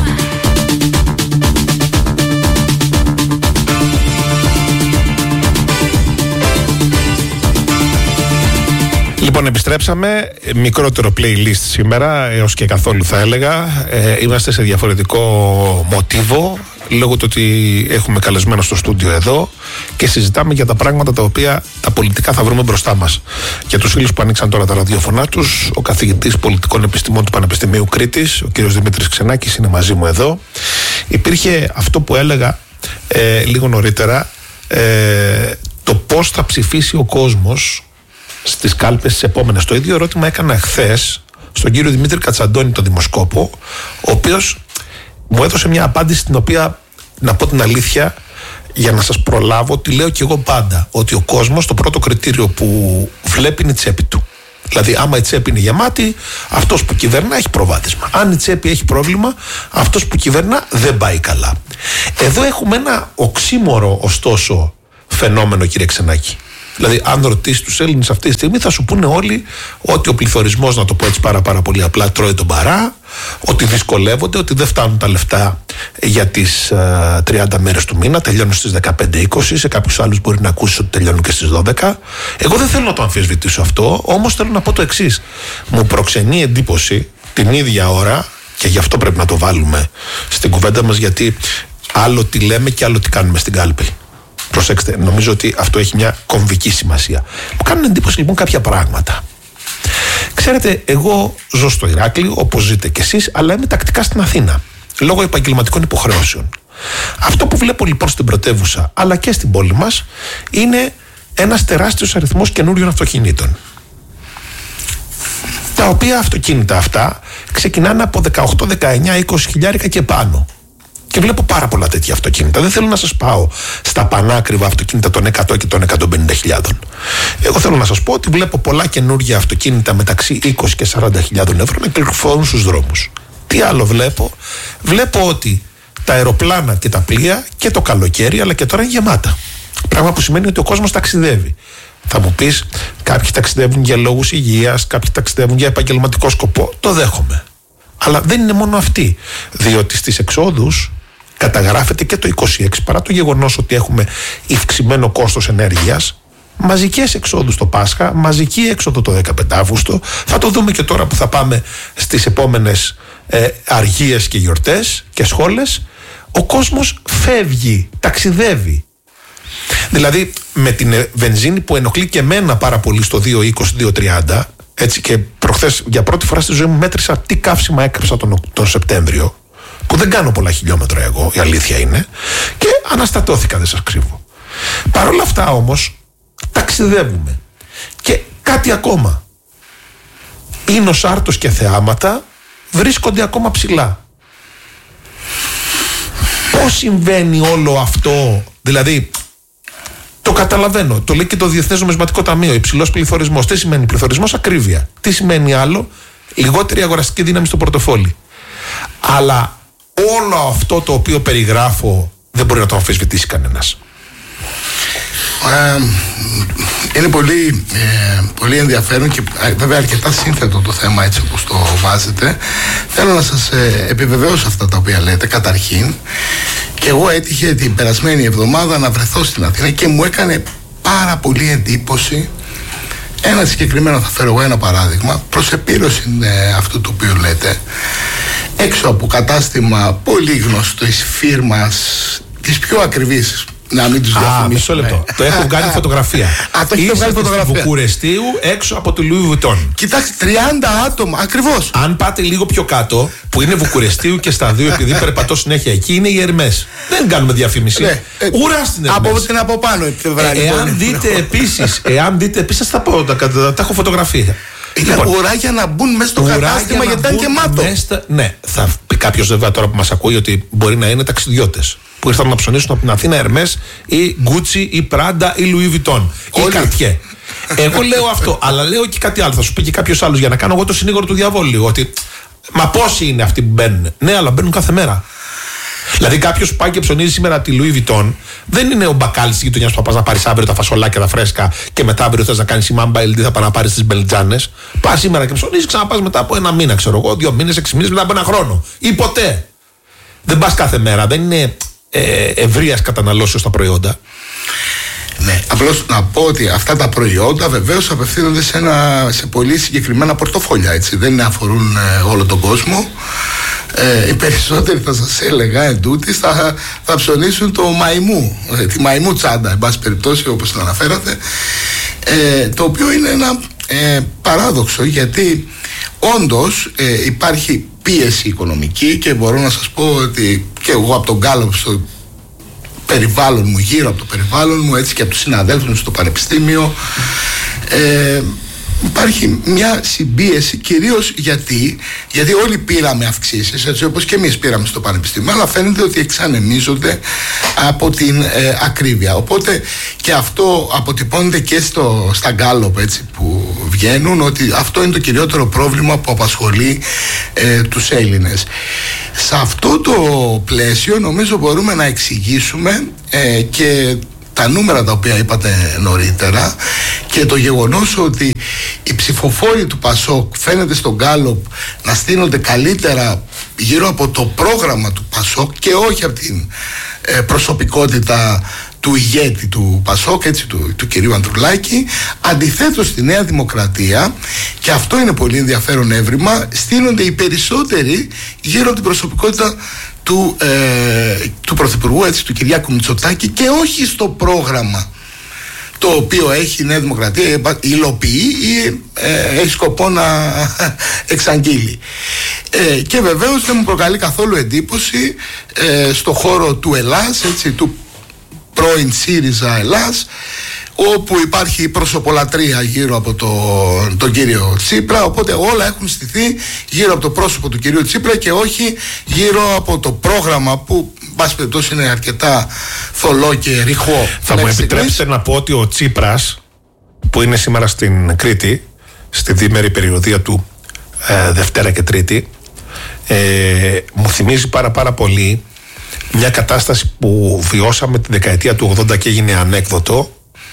Λοιπόν, επιστρέψαμε. Μικρότερο playlist σήμερα, έως και καθόλου θα έλεγα. Ε, είμαστε σε διαφορετικό μοτίβο, λόγω του ότι έχουμε καλεσμένο στο στούντιο εδώ και συζητάμε για τα πράγματα τα οποία τα πολιτικά θα βρούμε μπροστά μας. Για τους φίλους που ανοίξαν τώρα τα ραδιοφωνά τους, ο καθηγητής πολιτικών επιστημών του Πανεπιστημίου Κρήτης, ο κύριος Δημήτρης Ξενάκης, είναι μαζί μου εδώ. Υπήρχε αυτό που έλεγα ε, λίγο νωρίτερα, ε, το πώς θα ψηφίσει ο κόσμος στις κάλπες τις επόμενες. Το ίδιο ερώτημα έκανα χθες στον κύριο Δημήτρη Κατσαντώνη, τον δημοσκόπο, ο οποίος μου έδωσε μια απάντηση, την οποία, να πω την αλήθεια, για να σας προλάβω, τη λέω και εγώ πάντα, ότι ο κόσμος το πρώτο κριτήριο που βλέπει είναι η τσέπη του. Δηλαδή, άμα η τσέπη είναι γεμάτη, αυτός που κυβερνά έχει προβάδισμα. Αν η τσέπη έχει πρόβλημα, αυτός που κυβερνά δεν πάει καλά. Εδώ έχουμε ένα οξύμορο, ωστόσο, φαινόμενο, κύριε Ξενάκη. Δηλαδή, αν ρωτήσει τους Έλληνες αυτή τη στιγμή, θα σου πούνε όλοι ότι ο πληθωρισμός, να το πω έτσι πάρα, πάρα πολύ απλά, τρώει τον παρά, ότι δυσκολεύονται, ότι δεν φτάνουν τα λεφτά για τις uh, τριάντα μέρες του μήνα, τελειώνουν στις δεκαπέντε είκοσι, σε κάποιους άλλους μπορεί να ακούσει ότι τελειώνουν και στις δώδεκα. Εγώ δεν θέλω να το αμφισβητήσω αυτό, όμως θέλω να πω το εξής. Μου προξενεί εντύπωση την ίδια ώρα, και γι' αυτό πρέπει να το βάλουμε στην κουβέντα μας, γιατί άλλο τι λέμε και άλλο τι κάνουμε στην κάλπη. Προσέξτε, νομίζω ότι αυτό έχει μια κομβική σημασία. Μου κάνουν εντύπωση λοιπόν κάποια πράγματα. Ξέρετε, εγώ ζω στο Ηράκλειο, όπως ζείτε κι εσείς, αλλά είμαι τακτικά στην Αθήνα, λόγω επαγγελματικών υποχρεώσεων. Αυτό που βλέπω λοιπόν στην πρωτεύουσα, αλλά και στην πόλη μας, είναι ένας τεράστιος αριθμός καινούριων αυτοκινήτων. Τα οποία αυτοκίνητα αυτά ξεκινάνε από δεκαοκτώ, δεκαεννιά, είκοσι χιλιάρικα και πάνω. Και βλέπω πάρα πολλά τέτοια αυτοκίνητα. Δεν θέλω να σας πάω στα πανάκριβα αυτοκίνητα των εκατό και των εκατόν πενήντα χιλιάδων. Εγώ θέλω να σας πω ότι βλέπω πολλά καινούργια αυτοκίνητα μεταξύ είκοσι και σαράντα χιλιάδων ευρώ να κυκλοφορούν στους δρόμους. Τι άλλο βλέπω? Βλέπω ότι τα αεροπλάνα και τα πλοία και το καλοκαίρι, αλλά και τώρα, είναι γεμάτα. Πράγμα που σημαίνει ότι ο κόσμος ταξιδεύει. Θα μου πεις, κάποιοι ταξιδεύουν για λόγους υγείας, κάποιοι ταξιδεύουν για επαγγελματικό σκοπό. Το δέχομαι. Αλλά δεν είναι μόνο αυτοί. Διότι στις εξόδους καταγράφεται και το είκοσι έξι, παρά το γεγονός ότι έχουμε υυξημένο κόστος ενέργειας, μαζικές εξόδους το Πάσχα, μαζική έξοδο το δεκαπέντε Αύγουστο. Θα το δούμε και τώρα που θα πάμε στις επόμενες ε, αργίες και γιορτές και σχόλες. Ο κόσμος φεύγει, ταξιδεύει. Δηλαδή, με την βενζίνη που ενοχλεί και εμένα πάρα πολύ στο δύο είκοσι, δύο τριάντα, έτσι, και προχθές για πρώτη φορά στη ζωή μου μέτρησα τι καύσιμα έκρυψα τον, τον Σεπτέμβριο, που δεν κάνω πολλά χιλιόμετρα εγώ, η αλήθεια είναι, και αναστατώθηκα, δεν σας κρύβω. Παρ' όλα αυτά όμως ταξιδεύουμε. Και κάτι ακόμα, ίνος, άρτος και θεάματα βρίσκονται ακόμα ψηλά. Πώς συμβαίνει όλο αυτό? Δηλαδή, το καταλαβαίνω, το λέει και το Διεθνές Νομισματικό Ταμείο, υψηλός πληθωρισμός. Τι σημαίνει πληθωρισμός? Ακρίβεια. Τι σημαίνει άλλο? Λιγότερη αγοραστική δύναμη στο πορτοφόλι. Αλλά όλο αυτό το οποίο περιγράφω δεν μπορεί να το αμφισβητήσει κανένας. Ε, είναι πολύ, ε, πολύ ενδιαφέρον και βέβαια αρκετά σύνθετο το θέμα, έτσι όπως το βάζετε. Θέλω να σας ε, επιβεβαιώσω αυτά τα οποία λέτε. Καταρχήν, και εγώ έτυχε την περασμένη εβδομάδα να βρεθώ στην Αθήνα και μου έκανε πάρα πολύ εντύπωση ένα συγκεκριμένο, θα φέρω εγώ ένα παράδειγμα, προς επίρρωση ε, αυτού το οποίο λέτε. Έξω από κατάστημα πολύ γνωστής φίρμας, της πιο ακριβής, να μην τους διαφημίσουμε. Α, μισό λεπτό. Το έχω βγάλει φωτογραφία. Α, το έχω βγάλει φωτογραφία. Στη Βουκουρεστίου, έξω από το Louis Vuitton. Κοιτάξτε, τριάντα άτομα, ακριβώς. Αν πάτε λίγο πιο κάτω, που είναι Βουκουρεστίου και στα δύο, επειδή περπατώ συνέχεια εκεί, είναι η Ερμές. Δεν κάνουμε διαφήμιση. Ναι. Ουρά στην Ερμές. Από την από πάνω, ε, εάν δείτε επίσης, εάν δείτε επίσης, θα πω, τα, τα, τα έχω φωτογραφία. Είναι λοιπόν, ουρά για να μπουν μέσα στο κατάστημα, γιατί ήταν γεμάτο. Στα... Ναι, θα πει κάποιος βέβαια τώρα που μας ακούει ότι μπορεί να είναι ταξιδιώτες που ήρθαν να ψωνίσουν από την Αθήνα Ερμές ή Gucci ή Prada ή Louis Vuitton ή Cartier. Εγώ λέω αυτό, αλλά λέω και κάτι άλλο. Θα σου πει και κάποιος άλλος για να κάνω εγώ το συνήγορο του διαβόλου λίγο. Ότι μα πόσοι είναι αυτοί που μπαίνουν? Ναι, αλλά μπαίνουν κάθε μέρα. Δηλαδή, κάποιο που πάει και ψωνίζει σήμερα τη Louis Vuitton, δεν είναι ο μπακάλης τη γειτονιά που θα πα να πάρει αύριο τα φασολάκια, τα φρέσκα και μετά αύριο θε να κάνει η μάμπα ελ ντι, θα πάει να πάρει τι μπελτζάνες. Πα σήμερα και ψωνίζει, ξαναπά μετά από ένα μήνα, ξέρω εγώ, δύο μήνε, έξι μήνε, μετά από ένα χρόνο. Ή ποτέ. Δεν πα κάθε μέρα, δεν είναι ε, ευρεία καταναλώσεως τα προϊόντα. Ναι, απλώς να πω ότι αυτά τα προϊόντα βεβαίως απευθύνονται σε, ένα, σε πολύ συγκεκριμένα πορτοφόλια, έτσι, δεν αφορούν ε, όλο τον κόσμο. Ε, οι περισσότεροι, θα σας έλεγα εντούτοις, θα, θα ψωνίσουν το μαϊμού, ε, τη μαϊμού τσάντα, εν πάση περιπτώσει, όπως το αναφέρατε, ε, το οποίο είναι ένα ε, παράδοξο, γιατί όντως ε, υπάρχει πίεση οικονομική και μπορώ να σας πω ότι και εγώ από τον Γκάλοπ στο περιβάλλον μου, γύρω από το περιβάλλον μου, έτσι και από τους συναδέλφους μου στο πανεπιστήμιο, ε, υπάρχει μια συμπίεση, κυρίως γιατί, γιατί όλοι πήραμε αυξήσεις, έτσι όπως και εμείς πήραμε στο πανεπιστήμιο, αλλά φαίνεται ότι εξανεμίζονται από την ε, ακρίβεια. Οπότε και αυτό αποτυπώνεται και στο, στα Γκάλοπ, έτσι, που βγαίνουν, ότι αυτό είναι το κυριότερο πρόβλημα που απασχολεί ε, τους Έλληνες. Σε αυτό το πλαίσιο νομίζω μπορούμε να εξηγήσουμε ε, και τα νούμερα τα οποία είπατε νωρίτερα και το γεγονός ότι οι ψηφοφόροι του Πασόκ φαίνεται στον Γκάλοπ να στείνονται καλύτερα γύρω από το πρόγραμμα του Πασόκ και όχι από την ε, προσωπικότητα του ηγέτη του Πασόκ, έτσι, του, του κυρίου Ανδρουλάκη. Αντιθέτως στη Νέα Δημοκρατία, και αυτό είναι πολύ ενδιαφέρον έβριμα, στείνονται οι περισσότεροι γύρω από την προσωπικότητα του, ε, του Πρωθυπουργού, έτσι, του Κυριάκου Μητσοτάκη, και όχι στο πρόγραμμα το οποίο έχει η Νέα Δημοκρατία, υλοποιεί ή ε, έχει σκοπό να εξαγγείλει. Ε, και βεβαίως δεν μου προκαλεί καθόλου εντύπωση ε, στο χώρο του Ελλάς, έτσι, του πρώην ΣΥΡΙΖΑ Ελλάς, όπου υπάρχει προσωπολατρία γύρω από το, τον κύριο Τσίπρα, οπότε όλα έχουν στηθεί γύρω από το πρόσωπο του κυρίου Τσίπρα και όχι γύρω από το πρόγραμμα που, εν πάση περιπτώσει, είναι αρκετά θολό και ρηχό. Θα μου επιτρέψετε να πω ότι ο Τσίπρας, που είναι σήμερα στην Κρήτη, στη διήμερη περιοδία του ε, Δευτέρα και Τρίτη, ε, μου θυμίζει πάρα πάρα πολύ μια κατάσταση που βιώσαμε τη δεκαετία του ογδόντα και έγινε ανέκδοτο,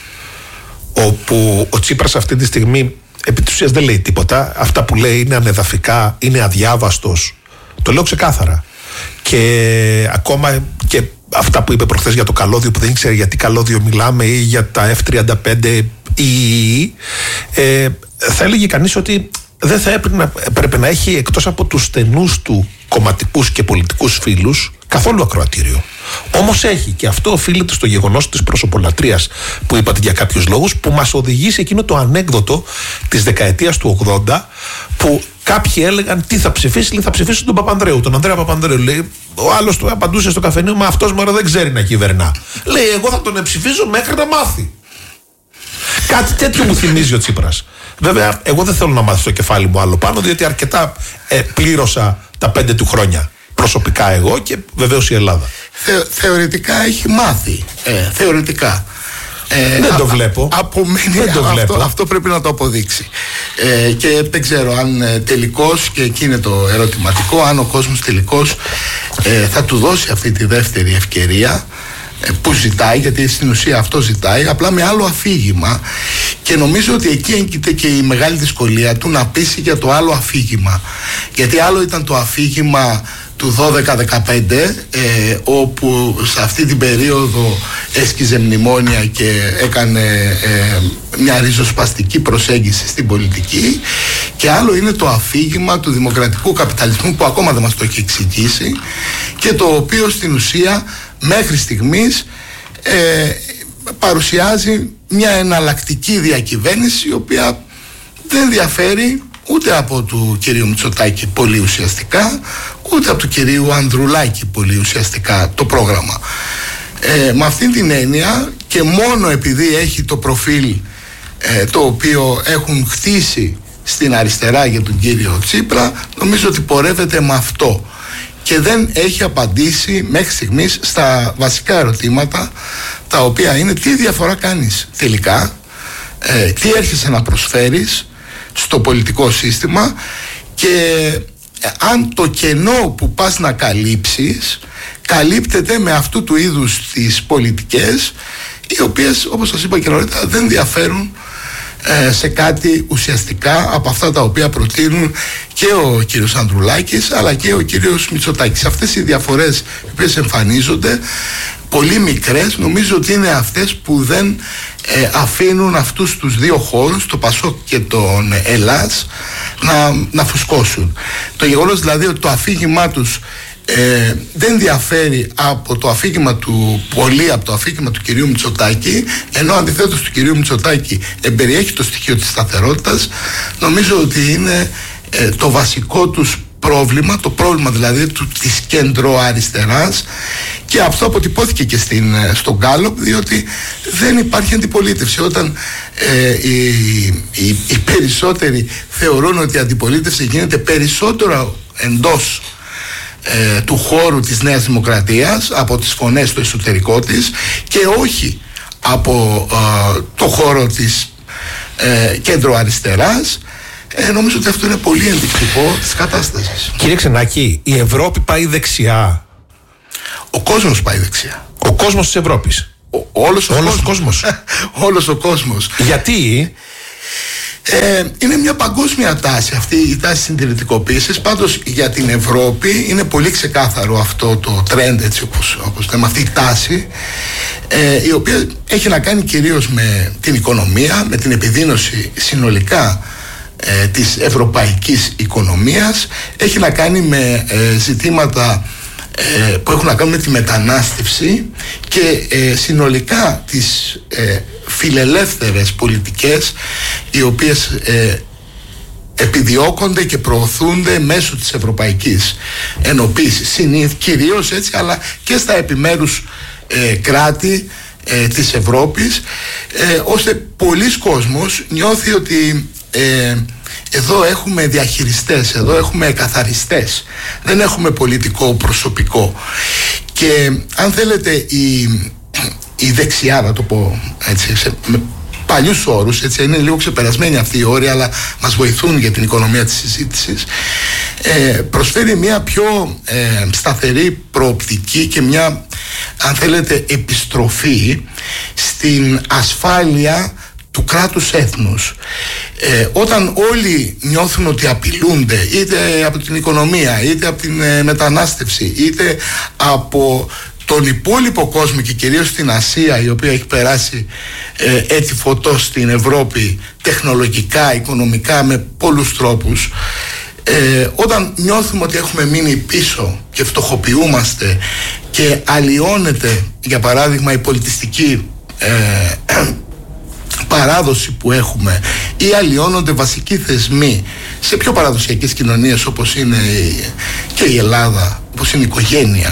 όπου ο Τσίπρας αυτή τη στιγμή επί της ουσίας δεν λέει τίποτα. Αυτά που λέει είναι ανεδαφικά, είναι αδιάβαστος. Το λέω ξεκάθαρα. Και ακόμα και αυτά που είπε προχθές για το καλώδιο, που δεν ήξερε για τι καλώδιο μιλάμε, ή για τα εφ τριάντα πέντε ή ε, θα έλεγε κανείς ότι δεν θα έπρεπε να, έπρεπε να έχει, εκτός από τους στενούς του κομματικούς και πολιτικούς φίλους, καθόλου ακροατήριο. Όμως έχει, και αυτό οφείλεται στο γεγονός της προσωπολατρίας που είπατε για κάποιους λόγους, που μας οδηγεί σε εκείνο το ανέκδοτο της δεκαετίας του ογδόντα, που κάποιοι έλεγαν τι θα ψηφίσει, λέει, θα ψηφίσει τον Παπανδρέου, τον Ανδρέα Παπανδρέου. Λέει, ο άλλος του απαντούσε στο καφενείο, μα αυτός μωρέ δεν ξέρει να κυβερνά. Λέει, εγώ θα τον ψηφίσω μέχρι να μάθει. Κάτι τέτοιο μου θυμίζει ο Τσίπρας. Βέβαια, εγώ δεν θέλω να μάθω στο κεφάλι μου άλλο πάνω, διότι αρκετά ε, πλήρωσα τα πέντε του χρόνια. Προσωπικά εγώ και βεβαίως η Ελλάδα. Θε, θεωρητικά έχει μάθει. Ε, θεωρητικά. Ε, δεν το βλέπω. Απομένει, δεν το αυτό, βλέπω. αυτό πρέπει να το αποδείξει. Ε, και δεν ξέρω αν ε, τελικώς, και εκεί είναι το ερωτηματικό, αν ο κόσμος τελικώς ε, θα του δώσει αυτή τη δεύτερη ευκαιρία ε, που ζητάει, γιατί στην ουσία αυτό ζητάει, απλά με άλλο αφήγημα. Και νομίζω ότι εκεί έγκυται και η μεγάλη δυσκολία του να πείσει για το άλλο αφήγημα. Γιατί άλλο ήταν το αφήγημα του δώδεκα δεκαπέντε, ε, όπου σε αυτή την περίοδο έσκιζε μνημόνια και έκανε ε, μια ριζοσπαστική προσέγγιση στην πολιτική, και άλλο είναι το αφήγημα του δημοκρατικού καπιταλισμού που ακόμα δεν μας το έχει εξηγήσει και το οποίο στην ουσία μέχρι στιγμής ε, παρουσιάζει μια εναλλακτική διακυβέρνηση, η οποία δεν διαφέρει ούτε από του κυρίου Μητσοτάκη πολύ ουσιαστικά, ούτε από του κυρίου Ανδρουλάκη πολύ ουσιαστικά το πρόγραμμα. Ε, με αυτήν την έννοια, και μόνο επειδή έχει το προφίλ ε, το οποίο έχουν χτίσει στην αριστερά για τον κύριο Τσίπρα, νομίζω ότι πορεύεται με αυτό και δεν έχει απαντήσει μέχρι στιγμής στα βασικά ερωτήματα, τα οποία είναι τι διαφορά κάνεις τελικά, ε, τι έρχεσαι να προσφέρεις στο πολιτικό σύστημα, και αν το κενό που πας να καλύψεις καλύπτεται με αυτού του είδους τις πολιτικές, οι οποίες, όπως σας είπα και νωρίτερα, δεν διαφέρουν ε, σε κάτι ουσιαστικά από αυτά τα οποία προτείνουν και ο κύριος Ανδρουλάκης αλλά και ο κύριος Μητσοτάκης. Αυτές οι διαφορές οι οποίες εμφανίζονται, πολύ μικρές, νομίζω ότι είναι αυτές που δεν ε, αφήνουν αυτούς τους δύο χώρους, το Πασόκ και τον Ελλάς, να, να φουσκώσουν. Το γεγονός δηλαδή ότι το αφήγημά τους Ε, δεν διαφέρει από το αφήγημα του, πολύ από το αφήγημα του κυρίου Μητσοτάκη, ενώ αντιθέτως του κυρίου Μητσοτάκη εμπεριέχει το στοιχείο της σταθερότητας, νομίζω ότι είναι ε, το βασικό τους πρόβλημα, το πρόβλημα δηλαδή του, της κεντροαριστεράς, και αυτό αποτυπώθηκε και στην, στον Γκάλοπ, διότι δεν υπάρχει αντιπολίτευση. Όταν ε, οι, οι, οι περισσότεροι θεωρούν ότι η αντιπολίτευση γίνεται περισσότερο εντός Ε, του χώρου της Νέας Δημοκρατίας, από τις φωνές στο εσωτερικό της, και όχι από ε, το χώρο της ε, κέντρο αριστεράς, ε, νομίζω ότι αυτό είναι πολύ ενδεικτικό της κατάστασης. Κύριε Ξενάκη, η Ευρώπη πάει δεξιά. Ο κόσμος πάει δεξιά. Ο κόσμος της Ευρώπης. Ο, όλος ο όλος κόσμος. κόσμος. Όλος ο κόσμος. Γιατί? Ε, είναι μια παγκόσμια τάση αυτή η τάση συντηρητικοποίησης. Πάντως για την Ευρώπη είναι πολύ ξεκάθαρο αυτό το trend, έτσι όπως, όπως λέμε, αυτή η τάση, ε, η οποία έχει να κάνει κυρίως με την οικονομία, με την επιδείνωση συνολικά ε, της ευρωπαϊκής οικονομίας, έχει να κάνει με ε, ζητήματα ε, που έχουν να κάνουν με τη μετανάστευση και ε, συνολικά τις ε, φιλελεύθερες πολιτικές, οι οποίες ε, επιδιώκονται και προωθούνται μέσω της ευρωπαϊκής ενοποίησης, συνήθως κυρίως έτσι, αλλά και στα επιμέρους ε, κράτη ε, της Ευρώπης, ε, ώστε πολλοί κόσμος νιώθει ότι ε, εδώ έχουμε διαχειριστές, εδώ έχουμε καθαριστές, δεν έχουμε πολιτικό προσωπικό. Και αν θέλετε η, η δεξιά, να το πω έτσι, σε, με παλιούς όρους, έτσι, είναι λίγο ξεπερασμένοι αυτοί οι όροι, αλλά μας βοηθούν για την οικονομία της συζήτησης, ε, προσφέρει μια πιο ε, σταθερή προοπτική και μια, αν θέλετε, επιστροφή στην ασφάλεια του κράτους έθνους. Ε, όταν όλοι νιώθουν ότι απειλούνται, είτε από την οικονομία, είτε από την ε, μετανάστευση, είτε από τον υπόλοιπο κόσμο και κυρίως στην Ασία, η οποία έχει περάσει ε, έτη φωτός στην Ευρώπη τεχνολογικά, οικονομικά, με πολλούς τρόπους, ε, όταν νιώθουμε ότι έχουμε μείνει πίσω και φτωχοποιούμαστε και αλλοιώνεται, για παράδειγμα, η πολιτιστική ε, παράδοση που έχουμε, ή αλλοιώνονται βασικοί θεσμοί σε πιο παραδοσιακές κοινωνίες όπως είναι και η Ελλάδα, όπως είναι η οικογένεια,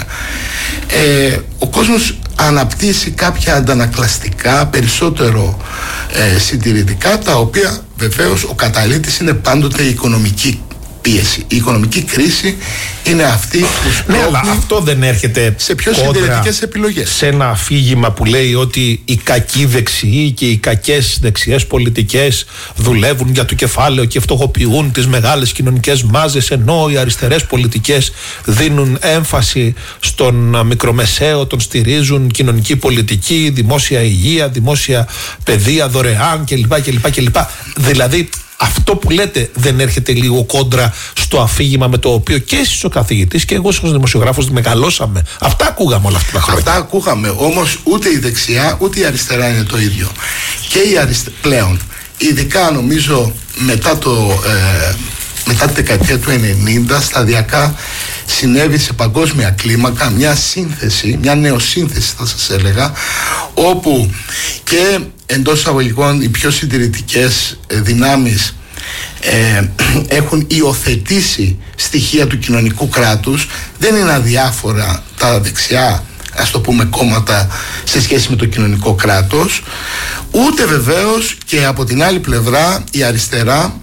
ε, ο κόσμος αναπτύσσει κάποια αντανακλαστικά, περισσότερο ε, συντηρητικά, τα οποία βεβαίως ο καταλύτης είναι πάντοτε η οικονομική πίεση. Η οικονομική κρίση είναι αυτή που ναι, αλλά αυτό δεν έρχεται σε πιο συντηρητικές επιλογές. Σε ένα αφήγημα που λέει ότι οι κακοί δεξιοί και οι κακές δεξιές πολιτικές δουλεύουν για το κεφάλαιο και φτωχοποιούν τις μεγάλες κοινωνικές μάζες, ενώ οι αριστερές πολιτικές δίνουν έμφαση στον μικρομεσαίο, τον στηρίζουν, κοινωνική πολιτική, δημόσια υγεία, δημόσια παιδεία, δωρεάν κλπ. κλπ, κλπ. Δηλαδή, αυτό που λέτε δεν έρχεται λίγο κόντρα στο αφήγημα με το οποίο και εσείς ο καθηγητής και εγώ ως δημοσιογράφος μεγαλώσαμε? Αυτά ακούγαμε όλα αυτά τα χρόνια. Αυτά ακούγαμε, όμως ούτε η δεξιά ούτε η αριστερά είναι το ίδιο. Και η αριστερά πλέον, ειδικά νομίζω μετά, το, ε, μετά τη δεκαετία του ενενήντα, σταδιακά συνέβη σε παγκόσμια κλίμακα μια σύνθεση, μια νεοσύνθεση θα σας έλεγα, όπου και εντός εισαγωγικών οι πιο συντηρητικές δυνάμεις ε, έχουν υιοθετήσει στοιχεία του κοινωνικού κράτους. Δεν είναι αδιάφορα τα δεξιά, ας το πούμε, κόμματα σε σχέση με το κοινωνικό κράτος, ούτε βεβαίως και από την άλλη πλευρά η αριστερά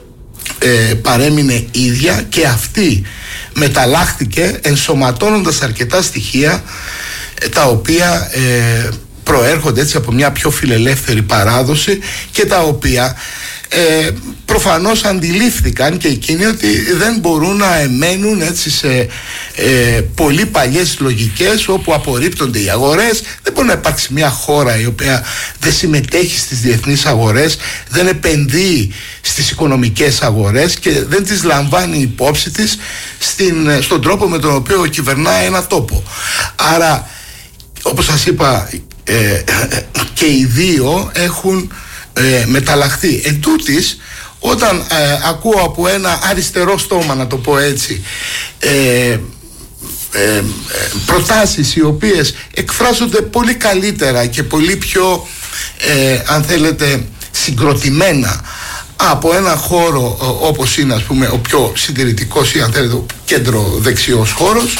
ε, παρέμεινε ίδια, και αυτή μεταλλάχθηκε ενσωματώνοντας αρκετά στοιχεία ε, τα οποία ε, προέρχονται έτσι από μια πιο φιλελεύθερη παράδοση και τα οποία ε, προφανώς αντιλήφθηκαν και εκείνοι ότι δεν μπορούν να εμένουν έτσι σε ε, πολύ παλιές λογικές όπου απορρίπτονται οι αγορές. Δεν μπορεί να υπάρξει μια χώρα η οποία δεν συμμετέχει στις διεθνείς αγορές, δεν επενδύει στις οικονομικές αγορές και δεν τις λαμβάνει υπόψη της στην, στον τρόπο με τον οποίο κυβερνάει ένα τόπο. Άρα, όπως σας είπα, ε, και οι δύο έχουν ε, μεταλλαχθεί. Εν τούτης, όταν ε, ακούω από ένα αριστερό στόμα, να το πω έτσι, ε, ε, ε, προτάσεις οι οποίες εκφράζονται πολύ καλύτερα και πολύ πιο ε, αν θέλετε συγκροτημένα από ένα χώρο όπως είναι, ας πούμε, ο πιο συντηρητικός ή αν θέλετε ο κέντρο δεξιός χώρος,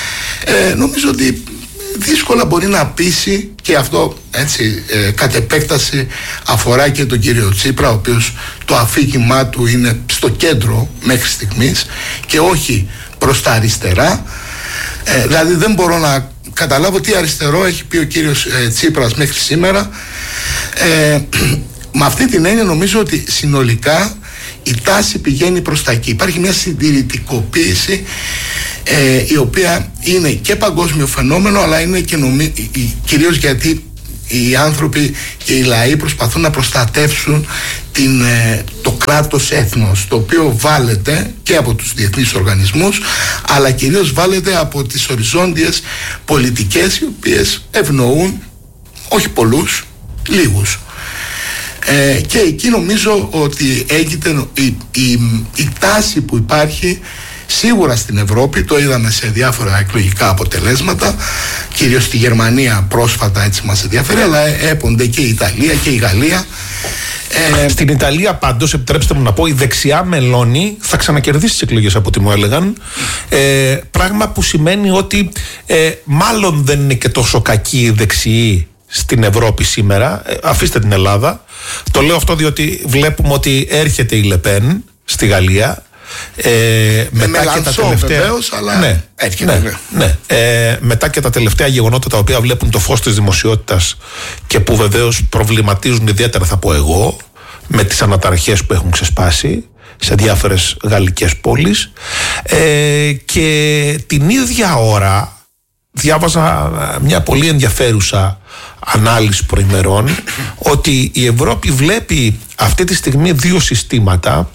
ε, νομίζω ότι δύσκολα μπορεί να πείσει, και αυτό έτσι ε, κατ' επέκταση αφορά και τον κύριο Τσίπρα, ο οποίος το αφήγημά του είναι στο κέντρο μέχρι στιγμής και όχι προς τα αριστερά. Ε, δηλαδή δεν μπορώ να καταλάβω τι αριστερό έχει πει ο κύριος ε, Τσίπρας μέχρι σήμερα. Ε, με αυτή την έννοια νομίζω ότι συνολικά η τάση πηγαίνει προς τα εκεί. Υπάρχει μια συντηρητικοποίηση ε, η οποία είναι και παγκόσμιο φαινόμενο, αλλά είναι και νομι... κυρίως γιατί οι άνθρωποι και οι λαοί προσπαθούν να προστατεύσουν την, ε, το κράτος έθνος, το οποίο βάλεται και από τους διεθνείς οργανισμούς, αλλά κυρίως βάλεται από τις οριζόντιες πολιτικές οι οποίες ευνοούν όχι πολλούς, λίγους. Ε, και εκεί νομίζω ότι έγινε η, η, η τάση που υπάρχει σίγουρα στην Ευρώπη, το είδαμε σε διάφορα εκλογικά αποτελέσματα, κυρίως στη Γερμανία πρόσφατα, έτσι μας ενδιαφέρει, αλλά έπονται και η Ιταλία και η Γαλλία. Ε, στην Ιταλία πάντως, επιτρέψτε μου να πω, η δεξιά Μελώνη θα ξανακερδίσει τις εκλογές από ό,τι μου έλεγαν, ε, πράγμα που σημαίνει ότι ε, μάλλον δεν είναι και τόσο κακή η δεξιή στην Ευρώπη σήμερα. ε, αφήστε την Ελλάδα, το λέω αυτό διότι βλέπουμε ότι έρχεται η Λεπέν στη Γαλλία, ε, μετά και τα τελευταία βεβαίως, αλλά ναι, έρχεται, ναι, ναι. Ε, μετά και τα τελευταία γεγονότα τα οποία βλέπουν το φως της δημοσιότητας και που βεβαίως προβληματίζουν ιδιαίτερα, θα πω εγώ, με τις αναταραχές που έχουν ξεσπάσει σε διάφορες γαλλικές πόλεις, ε, και την ίδια ώρα διάβαζα μια πολύ ενδιαφέρουσα ανάλυση προημερών ότι η Ευρώπη βλέπει αυτή τη στιγμή δύο συστήματα,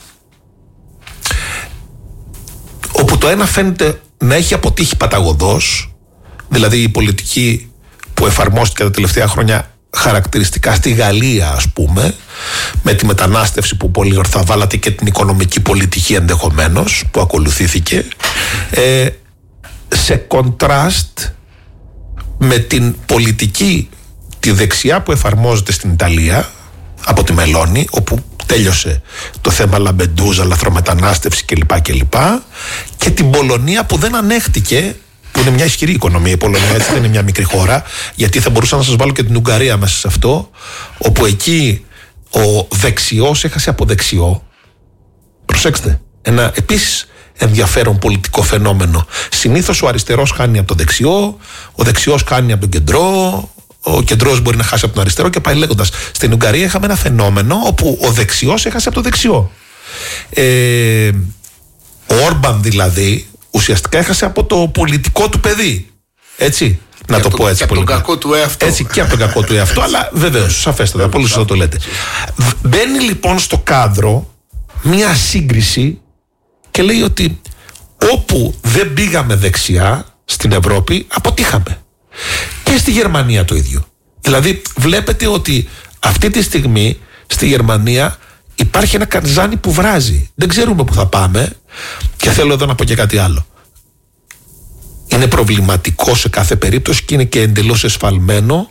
όπου το ένα φαίνεται να έχει αποτύχει παταγωδώς, δηλαδή η πολιτική που εφαρμόστηκε τα τελευταία χρόνια χαρακτηριστικά στη Γαλλία, ας πούμε, με τη μετανάστευση που πολύ ορθά βάλατε και την οικονομική πολιτική ενδεχομένως που ακολουθήθηκε, ε, σε κοντράστ με την πολιτική τη δεξιά που εφαρμόζεται στην Ιταλία από τη Μελώνη, όπου τέλειωσε το θέμα Λαμπεντούζα, λαθρομετανάστευση κλπ. κλπ. Και την Πολωνία που δεν ανέχτηκε, που είναι μια ισχυρή οικονομία η Πολωνία, έτσι, δεν είναι μια μικρή χώρα, γιατί θα μπορούσα να σας βάλω και την Ουγγαρία μέσα σε αυτό, όπου εκεί ο δεξιός έχασε από δεξιό. Προσέξτε, ένα επίσης ενδιαφέρον πολιτικό φαινόμενο. Συνήθως ο αριστερός χάνει από το δεξιό, ο δεξιός χάνει από τον κεντρό, ο κεντρός μπορεί να χάσει από τον αριστερό και πάει λέγοντας. Στην Ουγγαρία είχαμε ένα φαινόμενο όπου ο δεξιός έχασε από το δεξιό. Ε, ο Όρμπαν δηλαδή ουσιαστικά έχασε από το πολιτικό του παιδί. Έτσι. Να και το, το πω έτσι. Και από τον κακό του εαυτό. Έτσι, και από τον κακό του εαυτό, αλλά βεβαίως, σαφέστατα, πολύ σωστά το λέτε. Μπαίνει λοιπόν στο κάδρο μία σύγκριση και λέει ότι όπου δεν πήγαμε δεξιά στην Ευρώπη, αποτύχαμε. Και στη Γερμανία το ίδιο. Δηλαδή βλέπετε ότι αυτή τη στιγμή στη Γερμανία υπάρχει ένα καρζάνι που βράζει. Δεν ξέρουμε που θα πάμε. Και θέλω εδώ να πω και κάτι άλλο. Είναι προβληματικό σε κάθε περίπτωση και είναι και εντελώς εσφαλμένο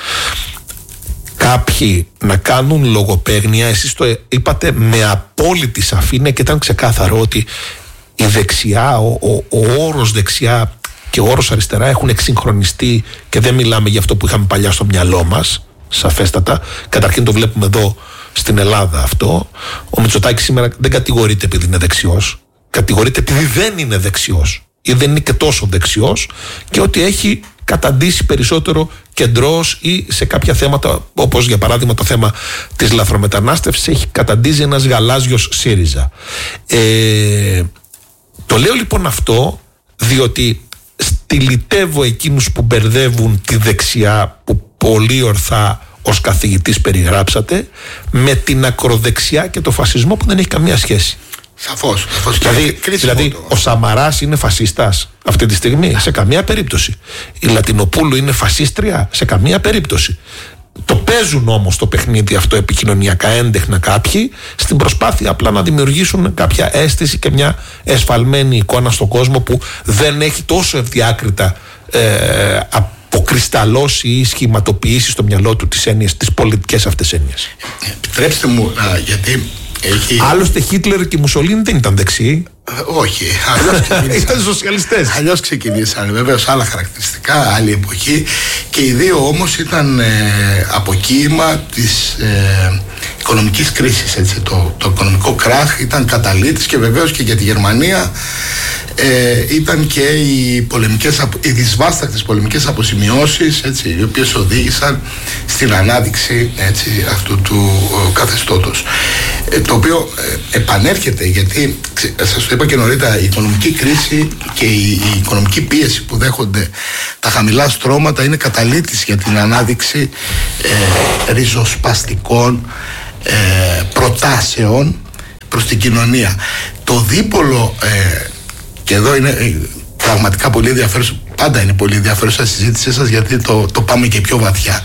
κάποιοι να κάνουν λογοπαίγνια. Εσείς το είπατε με απόλυτη σαφήνεια και ήταν ξεκάθαρο ότι η δεξιά, ο, ο, ο όρος δεξιά και ο όρος αριστερά έχουν εξυγχρονιστεί και δεν μιλάμε για αυτό που είχαμε παλιά στο μυαλό μας, σαφέστατα. Καταρχήν το βλέπουμε εδώ στην Ελλάδα αυτό. Ο Μητσοτάκης σήμερα δεν κατηγορείται επειδή είναι δεξιός, κατηγορείται επειδή δεν είναι δεξιός ή δεν είναι και τόσο δεξιός, και ότι έχει καταντήσει περισσότερο κεντρός ή σε κάποια θέματα, όπως για παράδειγμα το θέμα της λαθρομετανάστευσης, έχει καταντήσει ένας γαλάζιος ΣΥΡΙΖΑ. Ε, το λέω λοιπόν αυτό διότι στυλιτεύω εκείνους που μπερδεύουν τη δεξιά, που πολύ ορθά ως καθηγητής περιγράψατε, με την ακροδεξιά και το φασισμό που δεν έχει καμία σχέση. Σαφώς. σαφώς δηλαδή, δηλαδή ο Σαμαράς είναι φασίστας αυτή τη στιγμή? Σε καμία περίπτωση. Η Λατινοπούλου είναι φασίστρια? Σε καμία περίπτωση. Το παίζουν όμως το παιχνίδι αυτό επικοινωνιακά έντεχνα κάποιοι, στην προσπάθεια απλά να δημιουργήσουν κάποια αίσθηση και μια εσφαλμένη εικόνα στον κόσμο που δεν έχει τόσο ευδιάκριτα ε, αποκρισταλώσει ή σχηματοποιήσει στο μυαλό του τις έννοιες, τις πολιτικές αυτές έννοιες. Επιτρέψτε μου, α, γιατί έχει... Άλλωστε Χίτλερ και Μουσολίνι δεν ήταν δεξιοί. Όχι, αλλιώς ξεκινήσαν. Ήταν σοσιαλιστές. Αλλιώς ξεκινήσαν, βεβαίως άλλα χαρακτηριστικά, άλλη εποχή, και οι δύο όμως ήταν ε, αποκοίημα της ε, οικονομικής κρίσης, έτσι. Το, το οικονομικό κράχ ήταν καταλήτης, και βεβαίως και για τη Γερμανία ε, ήταν και οι, πολεμικές, οι δυσβάστακτες πολεμικές αποσημειώσεις, έτσι, οι οποίες οδήγησαν στην ανάδειξη, έτσι, αυτού του ε, καθεστώτος, ε, το οποίο ε, επανέρχεται, γιατί σας το είπα και νωρίτερα, η οικονομική κρίση και η, η οικονομική πίεση που δέχονται τα χαμηλά στρώματα είναι καταλήτης για την ανάδειξη ε, ριζοσπαστικών ε, προτάσεων προς την κοινωνία. Το δίπολο, ε, και εδώ είναι ε, πραγματικά πολύ ενδιαφέρον, πάντα είναι πολύ ενδιαφέρουσα η συζήτησή σας, γιατί το, το πάμε και πιο βαθιά.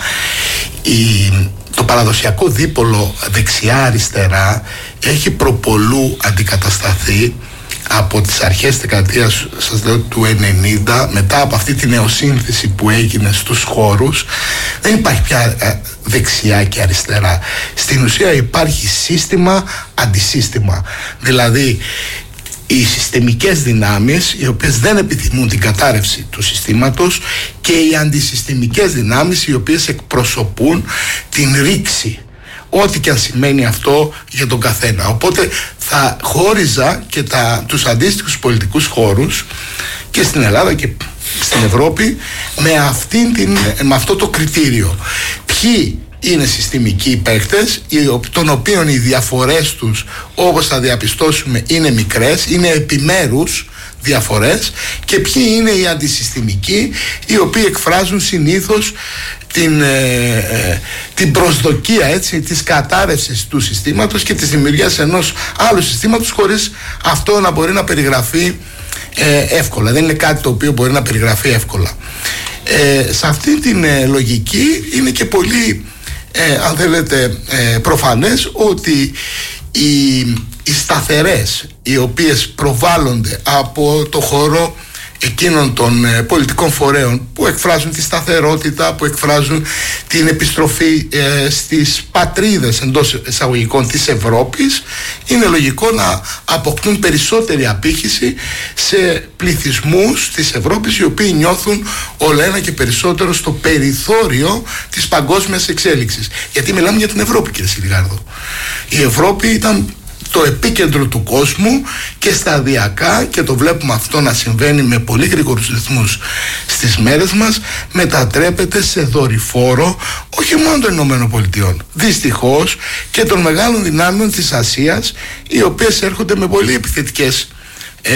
Η, το παραδοσιακό δίπολο δεξιά-αριστερά έχει προπολού αντικατασταθεί από τις αρχές της δεκαετίας, σας λέω, του ενενήντα, μετά από αυτή τη νεοσύνθεση που έγινε στους χώρους. Δεν υπάρχει πια δεξιά και αριστερά. Στην ουσία υπάρχει σύστημα αντισύστημα. Δηλαδή οι συστημικές δυνάμεις, οι οποίες δεν επιθυμούν την κατάρρευση του συστήματος, και οι αντισυστημικές δυνάμεις, οι οποίες εκπροσωπούν την ρήξη, ό,τι και αν σημαίνει αυτό για τον καθένα. Οπότε θα χώριζα και τα, τους αντίστοιχους πολιτικούς χώρους και στην Ελλάδα και στην Ευρώπη με, αυτήν την, με αυτό το κριτήριο. Ποιοι είναι συστημικοί παίκτες, των οποίων οι διαφορές τους, όπως θα διαπιστώσουμε, είναι μικρές, είναι επιμέρους διαφορές, και ποιοι είναι οι αντισυστημικοί, οι οποίοι εκφράζουν συνήθως την, ε, ε, την προσδοκία, έτσι, της κατάρρευσης του συστήματος και της δημιουργίας ενός άλλου συστήματος, χωρίς αυτό να μπορεί να περιγραφεί ε, εύκολα. Δεν είναι κάτι το οποίο μπορεί να περιγραφεί εύκολα. Ε, σε αυτή την ε, λογική είναι και πολύ ε, αν θέλετε ε, προφανές ότι οι, οι σταθερές, οι οποίες προβάλλονται από το χώρο εκείνων των ε, πολιτικών φορέων που εκφράζουν τη σταθερότητα, που εκφράζουν την επιστροφή ε, στις πατρίδες εντός εισαγωγικών της Ευρώπης, είναι λογικό να αποκτούν περισσότερη απήχηση σε πληθυσμούς της Ευρώπης, οι οποίοι νιώθουν όλο ένα και περισσότερο στο περιθώριο της παγκόσμιας εξέλιξης. Γιατί μιλάμε για την Ευρώπη, κύριε Σιλιγάρδο. Η Ευρώπη ήταν το επίκεντρο του κόσμου, και σταδιακά, και το βλέπουμε αυτό να συμβαίνει με πολύ γρήγορους ρυθμούς στις μέρες μας, μετατρέπεται σε δορυφόρο όχι μόνο των Ηνωμένων Πολιτειών, δυστυχώς και των μεγάλων δυνάμεων της Ασίας, οι οποίες έρχονται με πολύ επιθετικές ε,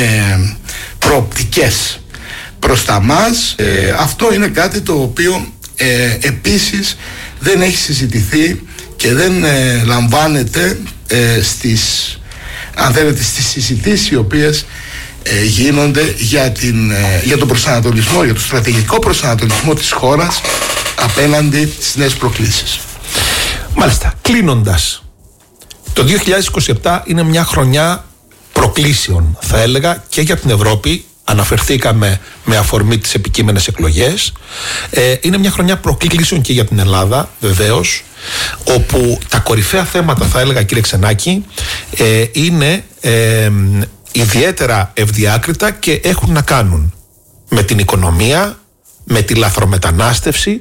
προοπτικές προς τα μας. Ε, αυτό είναι κάτι το οποίο ε, επίσης δεν έχει συζητηθεί και δεν ε, λαμβάνεται ε, στις, αν θέλετε, στις συζητήσεις οι οποίες ε, γίνονται για, την, ε, για τον προσανατολισμό, για τον στρατηγικό προσανατολισμό της χώρας απέναντι στις νέες προκλήσεις. Μάλιστα, κλείνοντας, το δύο χιλιάδες είκοσι επτά είναι μια χρονιά προκλήσεων, θα έλεγα, και για την Ευρώπη. Αναφερθήκαμε με αφορμή τις επικείμενες εκλογές. Ε, είναι μια χρονιά προκλήσεων και για την Ελλάδα, βεβαίως, όπου τα κορυφαία θέματα, θα έλεγα, κύριε Ξενάκη, ε, είναι ε, ιδιαίτερα ευδιάκριτα και έχουν να κάνουν με την οικονομία, με τη λαθρομετανάστευση,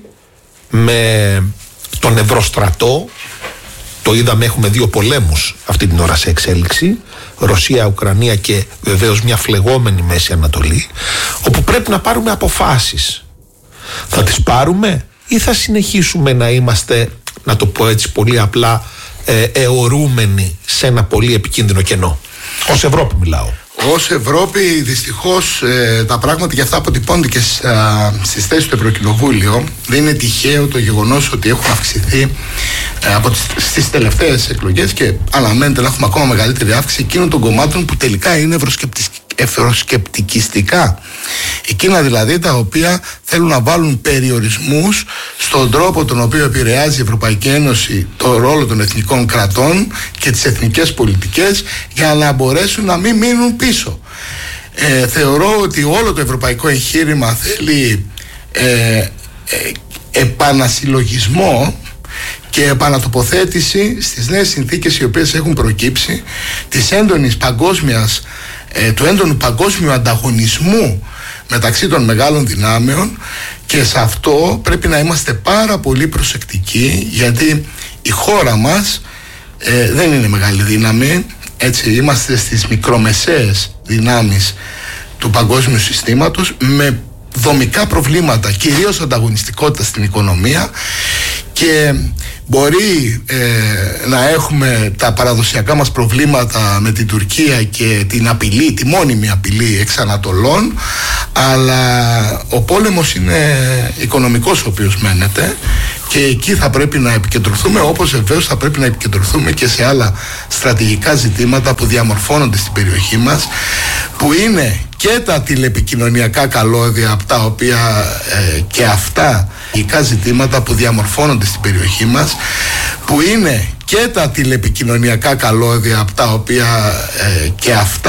με τον ευρωστρατό. Το είδαμε, έχουμε δύο πολέμους αυτή την ώρα σε εξέλιξη, Ρωσία, Ουκρανία, και βεβαίως μια φλεγόμενη Μέση Ανατολή, όπου πρέπει να πάρουμε αποφάσεις. Θα τις πάρουμε ή θα συνεχίσουμε να είμαστε, να το πω έτσι πολύ απλά, ε, αιωρούμενοι σε ένα πολύ επικίνδυνο κενό? Ως Ευρώπη μιλάω. Ως Ευρώπη δυστυχώς ε, τα πράγματα και αυτά αποτυπώνται και στις θέσεις του Ευρωκοινοβούλιο. Δεν είναι τυχαίο το γεγονός ότι έχουν αυξηθεί ε, από τις, στις τελευταίες εκλογές και αναμένεται να έχουμε ακόμα μεγαλύτερη αύξηση εκείνων των κομμάτων που τελικά είναι ευρωσκεπτικιστικά. Εκείνα δηλαδή τα οποία θέλουν να βάλουν περιορισμούς στον τρόπο τον οποίο επηρεάζει η Ευρωπαϊκή Ένωση το ρόλο των εθνικών κρατών και τις εθνικές πολιτικές για να μπορέσουν να μην μείνουν πίσω. Ε, θεωρώ ότι όλο το ευρωπαϊκό εγχείρημα θέλει ε, ε, επανασυλλογισμό και επανατοποθέτηση στις νέες συνθήκες οι οποίες έχουν προκύψει της έντονης παγκόσμιας, ε, του έντονου παγκόσμιου ανταγωνισμού μεταξύ των μεγάλων δυνάμεων, και σε αυτό πρέπει να είμαστε πάρα πολύ προσεκτικοί, γιατί η χώρα μας ε, δεν είναι μεγάλη δύναμη, έτσι, είμαστε στις μικρομεσαίες δυνάμεις του παγκόσμιου συστήματος με δομικά προβλήματα, κυρίως ανταγωνιστικότητα στην οικονομία, και μπορεί ε, να έχουμε τα παραδοσιακά μας προβλήματα με την Τουρκία και την απειλή, τη μόνιμη απειλή εξ Ανατολών, αλλά ο πόλεμος είναι οικονομικός ο οποίος μένεται, και εκεί θα πρέπει να επικεντρωθούμε, όπως βεβαίως θα πρέπει να επικεντρωθούμε και σε άλλα στρατηγικά ζητήματα που διαμορφώνονται στην περιοχή μας, που είναι και τα τηλεπικοινωνιακά καλώδια, από τα οποία ε, και αυτά τα ζητήματα που διαμορφώνονται στην περιοχή μας, που είναι και τα τηλεπικοινωνιακά καλώδια, από τα οποία ε, και αυτά